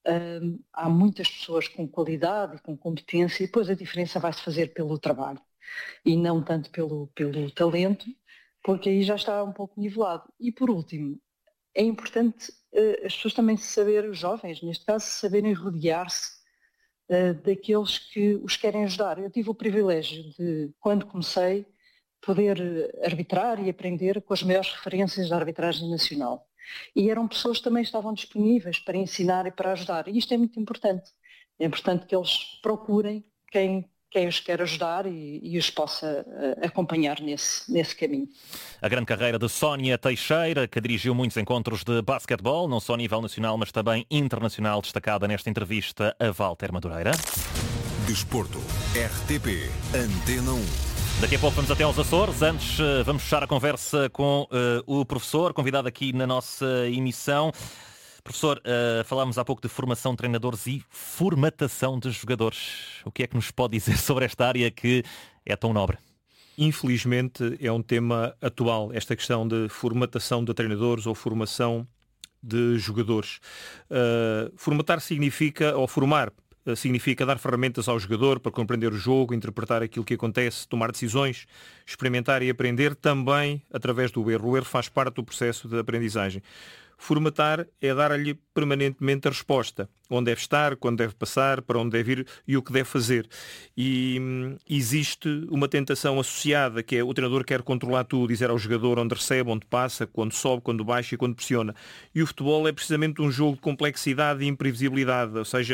[SPEAKER 8] há muitas pessoas com qualidade e com competência e depois a diferença vai-se fazer pelo trabalho e não tanto pelo talento, porque aí já está um pouco nivelado. E por último, é importante as pessoas também os jovens, neste caso, saberem rodear-se daqueles que os querem ajudar. Eu tive o privilégio de, quando comecei, poder arbitrar e aprender com as maiores referências da arbitragem nacional. E eram pessoas que também estavam disponíveis para ensinar e para ajudar. E isto é muito importante. É importante que eles procurem quem os quer ajudar e os possa acompanhar nesse caminho.
[SPEAKER 7] A grande carreira de Sónia Teixeira, que dirigiu muitos encontros de basquetebol, não só a nível nacional, mas também internacional, destacada nesta entrevista a Walter Madureira.
[SPEAKER 19] Desporto, RTP, Antena 1.
[SPEAKER 7] Daqui a pouco vamos até aos Açores. Antes vamos fechar a conversa com o professor, convidado aqui na nossa emissão. Professor, falámos há pouco de formação de treinadores e formatação de jogadores. O que é que nos pode dizer sobre esta área que é tão nobre?
[SPEAKER 10] Infelizmente é um tema atual, esta questão de formatação de treinadores ou formação de jogadores. Formatar significa, ou formar, significa dar ferramentas ao jogador para compreender o jogo, interpretar aquilo que acontece, tomar decisões, experimentar e aprender também através do erro. O erro faz parte do processo de aprendizagem. Formatar é dar-lhe permanentemente a resposta. Onde deve estar, quando deve passar, para onde deve ir e o que deve fazer. E existe uma tentação associada, que é o treinador quer controlar tudo, dizer ao jogador onde recebe, onde passa, quando sobe, quando baixa e quando pressiona. E o futebol é precisamente um jogo de complexidade e imprevisibilidade. Ou seja,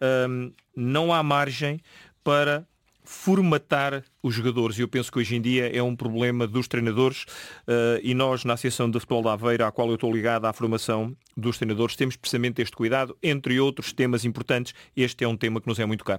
[SPEAKER 10] não há margem para formatar os jogadores, e eu penso que hoje em dia é um problema dos treinadores, e nós na Associação de Futebol de Aveiro, à qual eu estou ligado à formação dos treinadores, temos precisamente este cuidado, entre outros temas importantes. Este é um tema que nos é muito caro.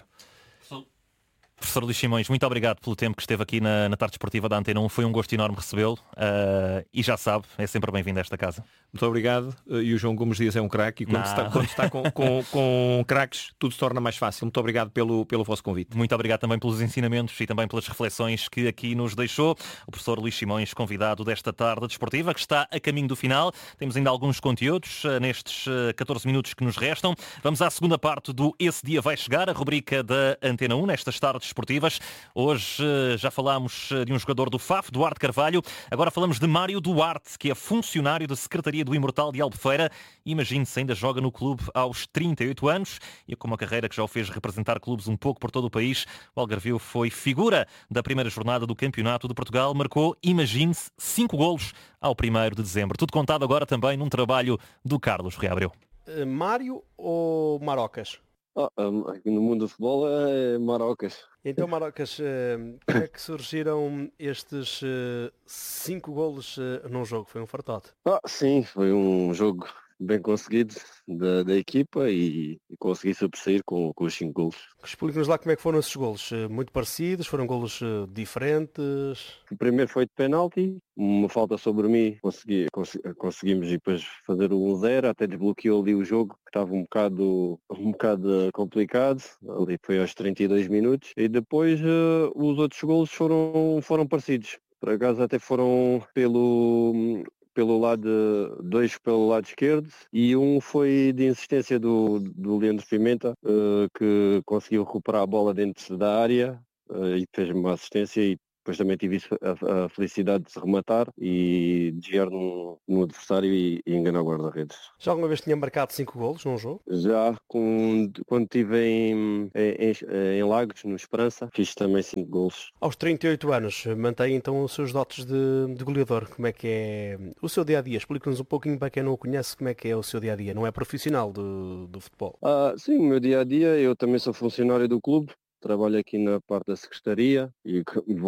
[SPEAKER 7] Professor Luís Simões, muito obrigado pelo tempo que esteve aqui na tarde esportiva da Antena 1. Foi um gosto enorme recebê-lo e já sabe, é sempre bem-vindo a esta casa.
[SPEAKER 10] Muito obrigado. E o João Gomes Dias é um craque, e quando está com craques tudo se torna mais fácil. Muito obrigado pelo vosso convite.
[SPEAKER 7] Muito obrigado também pelos ensinamentos e também pelas reflexões que aqui nos deixou. O professor Luís Simões, convidado desta tarde desportiva, que está a caminho do final. Temos ainda alguns conteúdos nestes 14 minutos que nos restam. Vamos à segunda parte do Esse Dia Vai Chegar, a rubrica da Antena 1, nestas tardes desportivas. Hoje já falámos de um jogador do FAF, Duarte Carvalho. Agora falamos de Mário Duarte, que é funcionário da Secretaria do Imortal de Albufeira. Imagine-se, ainda joga no clube aos 38 anos e com uma carreira que já o fez representar clubes um pouco por todo o país. O Algarvio foi figura da primeira jornada do Campeonato de Portugal. Marcou, imagine-se, 5 golos ao 1º de dezembro. Tudo contado agora também num trabalho do Carlos Rui Abreu.
[SPEAKER 16] Mário ou Marocas?
[SPEAKER 11] Aqui no mundo do futebol é Marocas.
[SPEAKER 16] Então, Marocas, como é que surgiram estes 5 golos num jogo? Foi um fartote?
[SPEAKER 11] Sim, foi um jogo bem conseguido da equipa e consegui sobressair com os 5 golos.
[SPEAKER 16] Explique-nos lá como é que foram esses golos. Muito parecidos? Foram golos diferentes?
[SPEAKER 11] O primeiro foi de penalti, uma falta sobre mim, conseguimos depois fazer o 1-0, até desbloqueou ali o jogo, que estava um bocado complicado, ali foi aos 32 minutos, e depois os outros golos foram parecidos. Por acaso até foram pelo lado, 2 pelo lado esquerdo e um foi de insistência do Leandro Pimenta, que conseguiu recuperar a bola dentro da área e fez-me uma assistência e depois também tive a felicidade de se rematar e desviar no adversário e enganar o guarda-redes.
[SPEAKER 16] Já alguma vez tinha marcado 5 golos num jogo?
[SPEAKER 11] Já, quando estive em Lagos, no Esperança, fiz também 5 golos.
[SPEAKER 16] Aos 38 anos, mantém então os seus dotes de goleador. Como é que é o seu dia-a-dia? Explica-nos um pouquinho para quem não o conhece como é que é o seu dia-a-dia. Não é profissional do futebol?
[SPEAKER 11] Sim, o meu dia-a-dia, eu também sou funcionário do clube. Trabalho aqui na parte da secretaria e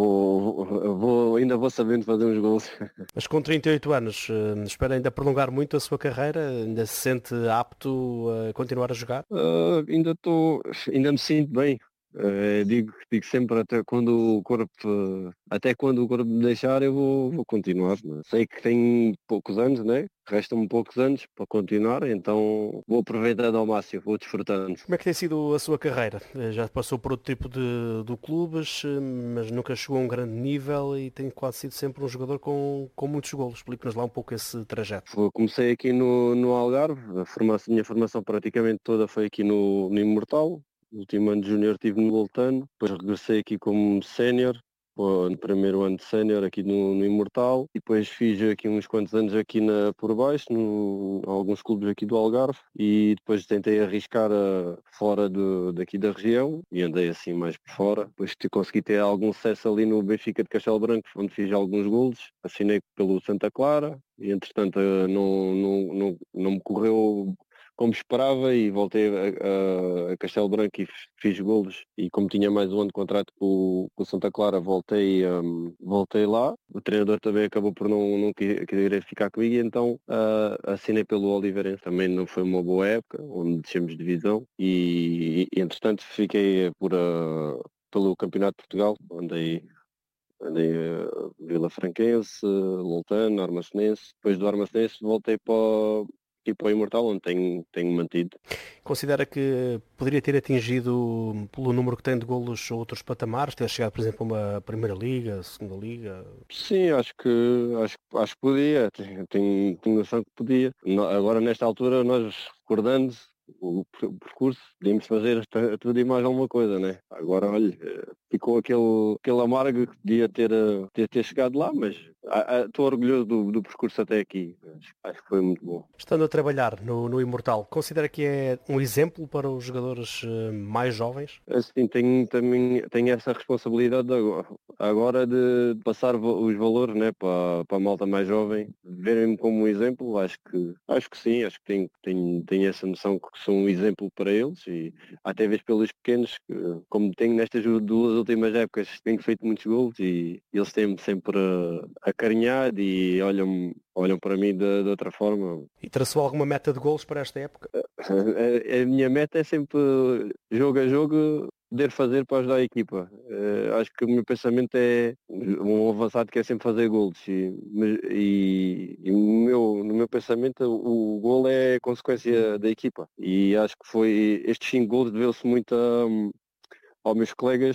[SPEAKER 11] ainda vou sabendo fazer uns gols.
[SPEAKER 16] Mas com 38 anos, espera ainda prolongar muito a sua carreira? Ainda se sente apto a continuar a jogar?
[SPEAKER 11] Ainda me sinto bem. Digo sempre até quando o corpo me deixar eu vou continuar, né? Sei que tenho poucos anos, né? Restam-me poucos anos para continuar, então vou aproveitando ao máximo, vou desfrutando.
[SPEAKER 16] Como é que tem sido a sua carreira? Já passou por outro tipo de clubes, mas nunca chegou a um grande nível e tem quase sido sempre um jogador com muitos golos. Explique-nos lá um pouco esse trajeto.
[SPEAKER 11] Comecei aqui no Algarve, a minha formação praticamente toda foi aqui no Imortal. No último ano de júnior estive no Voltano, depois regressei aqui como sénior, no primeiro ano de sénior aqui no Imortal, e depois fiz aqui uns quantos anos aqui por baixo, alguns clubes aqui do Algarve, e depois tentei arriscar fora daqui da região, e andei assim mais por fora. Depois consegui ter algum sucesso ali no Benfica de Castelo Branco, onde fiz alguns golos, assinei pelo Santa Clara, e entretanto não me correu como esperava e voltei a Castelo Branco e fiz golos e como tinha mais um ano de contrato com o Santa Clara voltei lá. O treinador também acabou por não querer ficar comigo e então assinei pelo Oliveirense. Também não foi uma boa época, onde descemos de divisão e entretanto fiquei pelo Campeonato de Portugal, andei Vila Franquense, Lontano, Armacenense. Depois do Armacenense voltei para o Imortal, onde tenho mantido.
[SPEAKER 16] Considera que poderia ter atingido, pelo número que tem de golos, outros patamares, ter chegado, por exemplo, a uma Primeira Liga, Segunda Liga?
[SPEAKER 11] Sim, acho que podia, tenho noção que podia. Agora, nesta altura, nós recordando o percurso, podíamos fazer tudo e mais alguma coisa, né? Agora, olha, ficou aquele amargo que podia ter chegado lá, mas estou orgulhoso do percurso até aqui. Acho que foi muito bom.
[SPEAKER 16] Estando a trabalhar no Imortal, considera que é um exemplo para os jogadores mais jovens?
[SPEAKER 11] Assim, tenho essa responsabilidade agora de passar os valores, né, para a malta mais jovem, verem-me como um exemplo. Acho que sim, acho que tenho essa noção que sou um exemplo para eles e até vezes pelos pequenos, que, como tenho nestas 2 últimas épocas, tenho feito muitos gols e eles têm-me sempre acarinhado e olham para mim de outra forma.
[SPEAKER 16] E traçou alguma meta de gols para esta época?
[SPEAKER 11] A minha meta é sempre, jogo a jogo, poder fazer para ajudar a equipa. Acho que o meu pensamento é um avançado que é sempre fazer golos e no meu pensamento o gol é consequência da equipa e acho que estes 5 golos deveu-se muito aos meus colegas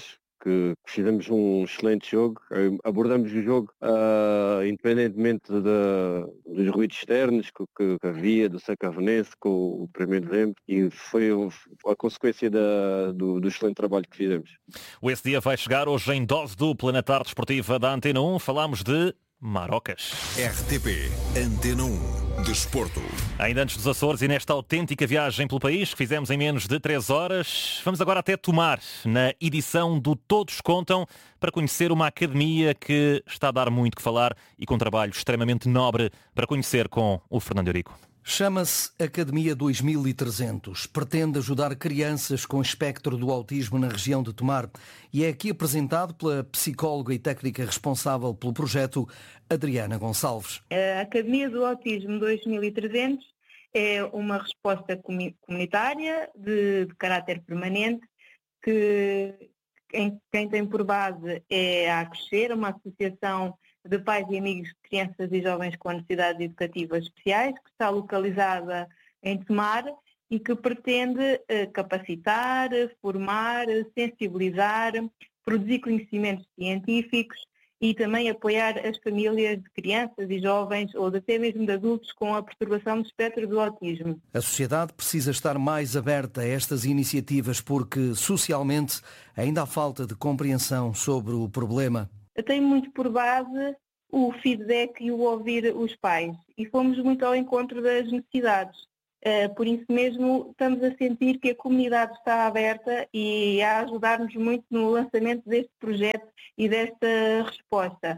[SPEAKER 11] que fizemos um excelente jogo, abordamos o jogo independentemente dos ruídos externos que havia, do Sacavenense com o 1º de dezembro, e foi a consequência do excelente trabalho que fizemos.
[SPEAKER 7] O Esse Dia vai chegar hoje em dose dupla na tarde esportiva da Antena 1. Falámos de Marocas.
[SPEAKER 19] RTP Antena 1 Desporto.
[SPEAKER 7] Ainda antes dos Açores e nesta autêntica viagem pelo país que fizemos em menos de 3 horas, vamos agora até Tomar, na edição do Todos Contam, para conhecer uma academia que está a dar muito que falar e com um trabalho extremamente nobre, para conhecer com o Fernando Eurico.
[SPEAKER 12] Chama-se Academia 2300. Pretende ajudar crianças com espectro do autismo na região de Tomar e é aqui apresentado pela psicóloga e técnica responsável pelo projeto, Adriana Gonçalves.
[SPEAKER 13] A Academia do Autismo 2300 é uma resposta comunitária de caráter permanente que quem tem por base é a Crescer, uma associação de pais e amigos de crianças e jovens com necessidades educativas especiais, que está localizada em Tomar e que pretende capacitar, formar, sensibilizar, produzir conhecimentos científicos e também apoiar as famílias de crianças e jovens ou até mesmo de adultos com a perturbação do espectro do autismo.
[SPEAKER 12] A sociedade precisa estar mais aberta a estas iniciativas porque, socialmente, ainda há falta de compreensão sobre o problema.
[SPEAKER 13] Tem muito por base o feedback e o ouvir os pais e fomos muito ao encontro das necessidades. Por isso mesmo estamos a sentir que a comunidade está aberta e a ajudar-nos muito no lançamento deste projeto e desta resposta.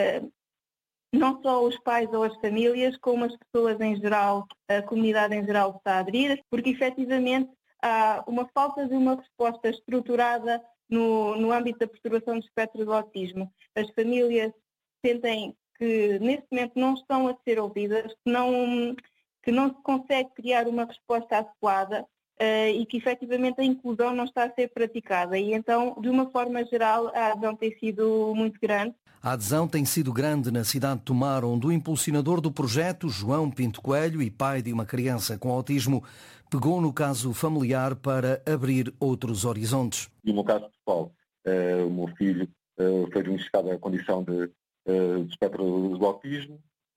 [SPEAKER 13] Não só os pais ou as famílias, como as pessoas em geral, a comunidade em geral está a aderir, porque efetivamente há uma falta de uma resposta estruturada no âmbito da perturbação do espectro do autismo. As famílias sentem que neste momento não estão a ser ouvidas, que não se consegue criar uma resposta adequada e que efetivamente a inclusão não está a ser praticada. E então, de uma forma geral, a adesão tem sido muito grande.
[SPEAKER 12] A adesão tem sido grande na cidade de Tomar, onde o impulsionador do projeto, João Pinto Coelho, e pai de uma criança com autismo, pegou no caso familiar para abrir outros horizontes.
[SPEAKER 14] E no meu caso pessoal, o meu filho foi diagnosticado a condição de espectro do autismo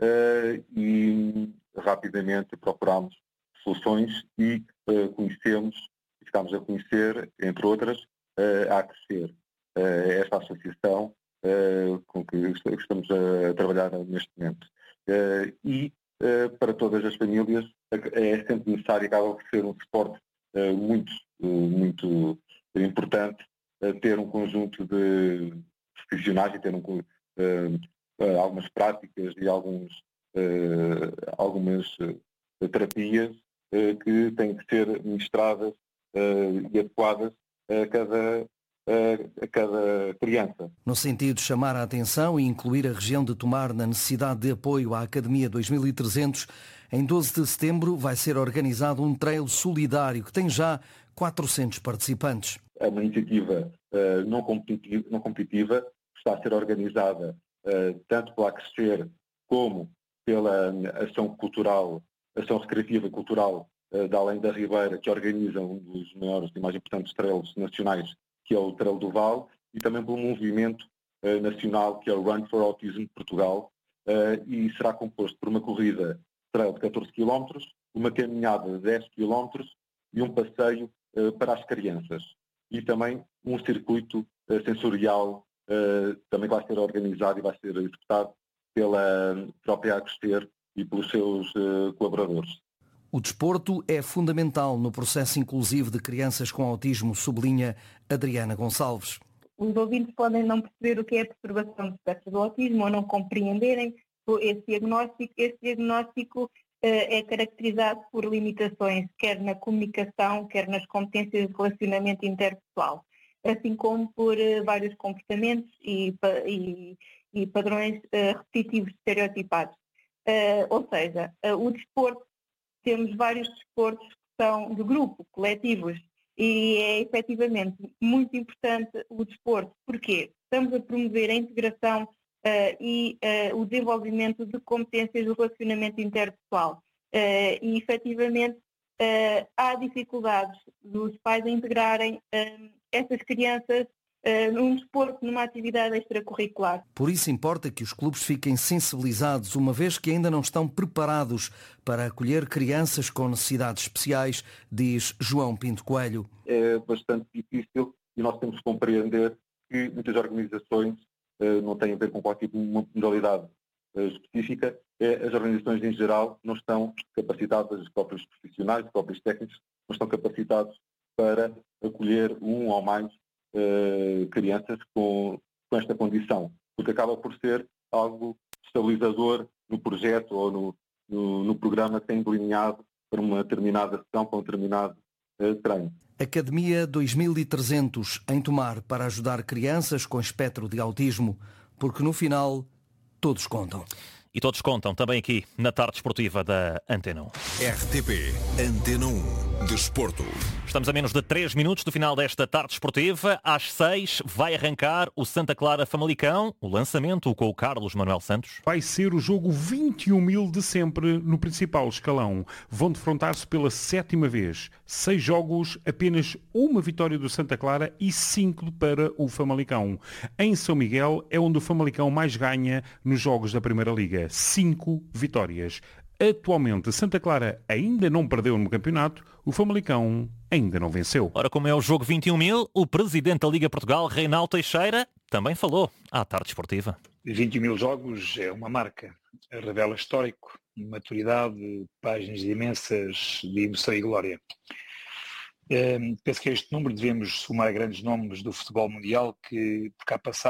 [SPEAKER 14] e rapidamente procurámos soluções e ficámos a conhecer, entre outras, a Crescer, esta associação com que estamos a trabalhar neste momento. E para todas as famílias é sempre necessário e acaba por ser um suporte muito importante ter um conjunto de profissionais e ter algumas práticas e algumas terapias que têm que ser ministradas e adequadas a cada criança.
[SPEAKER 12] No sentido de chamar a atenção e incluir a região de Tomar na necessidade de apoio à Academia 2300, em 12 de setembro vai ser organizado um trail solidário que tem já 400 participantes.
[SPEAKER 14] É uma iniciativa não competitiva, está a ser organizada tanto pela Crescer como pela ação recreativa e cultural da Além da Ribeira, que organiza um dos maiores e mais importantes trails nacionais, que é o Trail do Vale, e também pelo movimento nacional, que é o Run for Autism Portugal, e será composto por uma corrida trail de 14 km, uma caminhada de 10 km e um passeio para as crianças. E também um circuito sensorial também vai ser organizado e vai ser executado pela própria Crescer e pelos seus colaboradores.
[SPEAKER 12] O desporto é fundamental no processo inclusivo de crianças com autismo, sublinha Adriana Gonçalves.
[SPEAKER 13] Os ouvintes podem não perceber o que é a perturbação do espectro do autismo ou não compreenderem esse diagnóstico. Esse diagnóstico é caracterizado por limitações, quer na comunicação, quer nas competências de relacionamento interpessoal, assim como por vários comportamentos e padrões repetitivos estereotipados. Ou seja, o desporto, temos vários desportos que são de grupo, coletivos, e é efetivamente muito importante o desporto. Porquê? Estamos a promover a integração e o desenvolvimento de competências de relacionamento interpessoal. E efetivamente há dificuldades dos pais a integrarem essas crianças num desporto, numa atividade extracurricular.
[SPEAKER 12] Por isso importa que os clubes fiquem sensibilizados, uma vez que ainda não estão preparados para acolher crianças com necessidades especiais, diz João Pinto Coelho.
[SPEAKER 14] É bastante difícil e nós temos que compreender que muitas organizações não têm a ver com qualquer modalidade específica. As organizações em geral não estão capacitadas, os próprios profissionais, os próprios técnicos, não estão capacitados para acolher um ou mais crianças com esta condição, porque acaba por ser algo estabilizador no projeto ou no programa que tem delineado para uma determinada sessão, para um determinado treino.
[SPEAKER 12] Academia 2300 em Tomar para ajudar crianças com espectro de autismo, porque no final todos contam.
[SPEAKER 7] E todos contam também aqui na tarde desportiva da Antena 1.
[SPEAKER 19] RTP Antena 1 Desporto.
[SPEAKER 7] Estamos a menos de 3 minutos do final desta tarde desportiva. Às 6 vai arrancar o Santa Clara Famalicão. O lançamento com o Carlos Manuel Santos.
[SPEAKER 20] Vai ser o jogo 21.000 de sempre no principal escalão. Vão defrontar-se pela 7ª vez. 6 jogos, apenas uma vitória do Santa Clara e 5 para o Famalicão. Em São Miguel é onde o Famalicão mais ganha nos jogos da Primeira Liga. 5 vitórias. Atualmente, Santa Clara ainda não perdeu no campeonato, o Famalicão ainda não venceu.
[SPEAKER 7] Ora, como é o jogo 21.000, o presidente da Liga Portugal, Reinaldo Teixeira, também falou à tarde esportiva.
[SPEAKER 17] 21.000 jogos é uma marca, revela histórico, maturidade, páginas imensas de emoção e glória. Penso que a este número devemos somar grandes nomes do futebol mundial que, por cá passaram,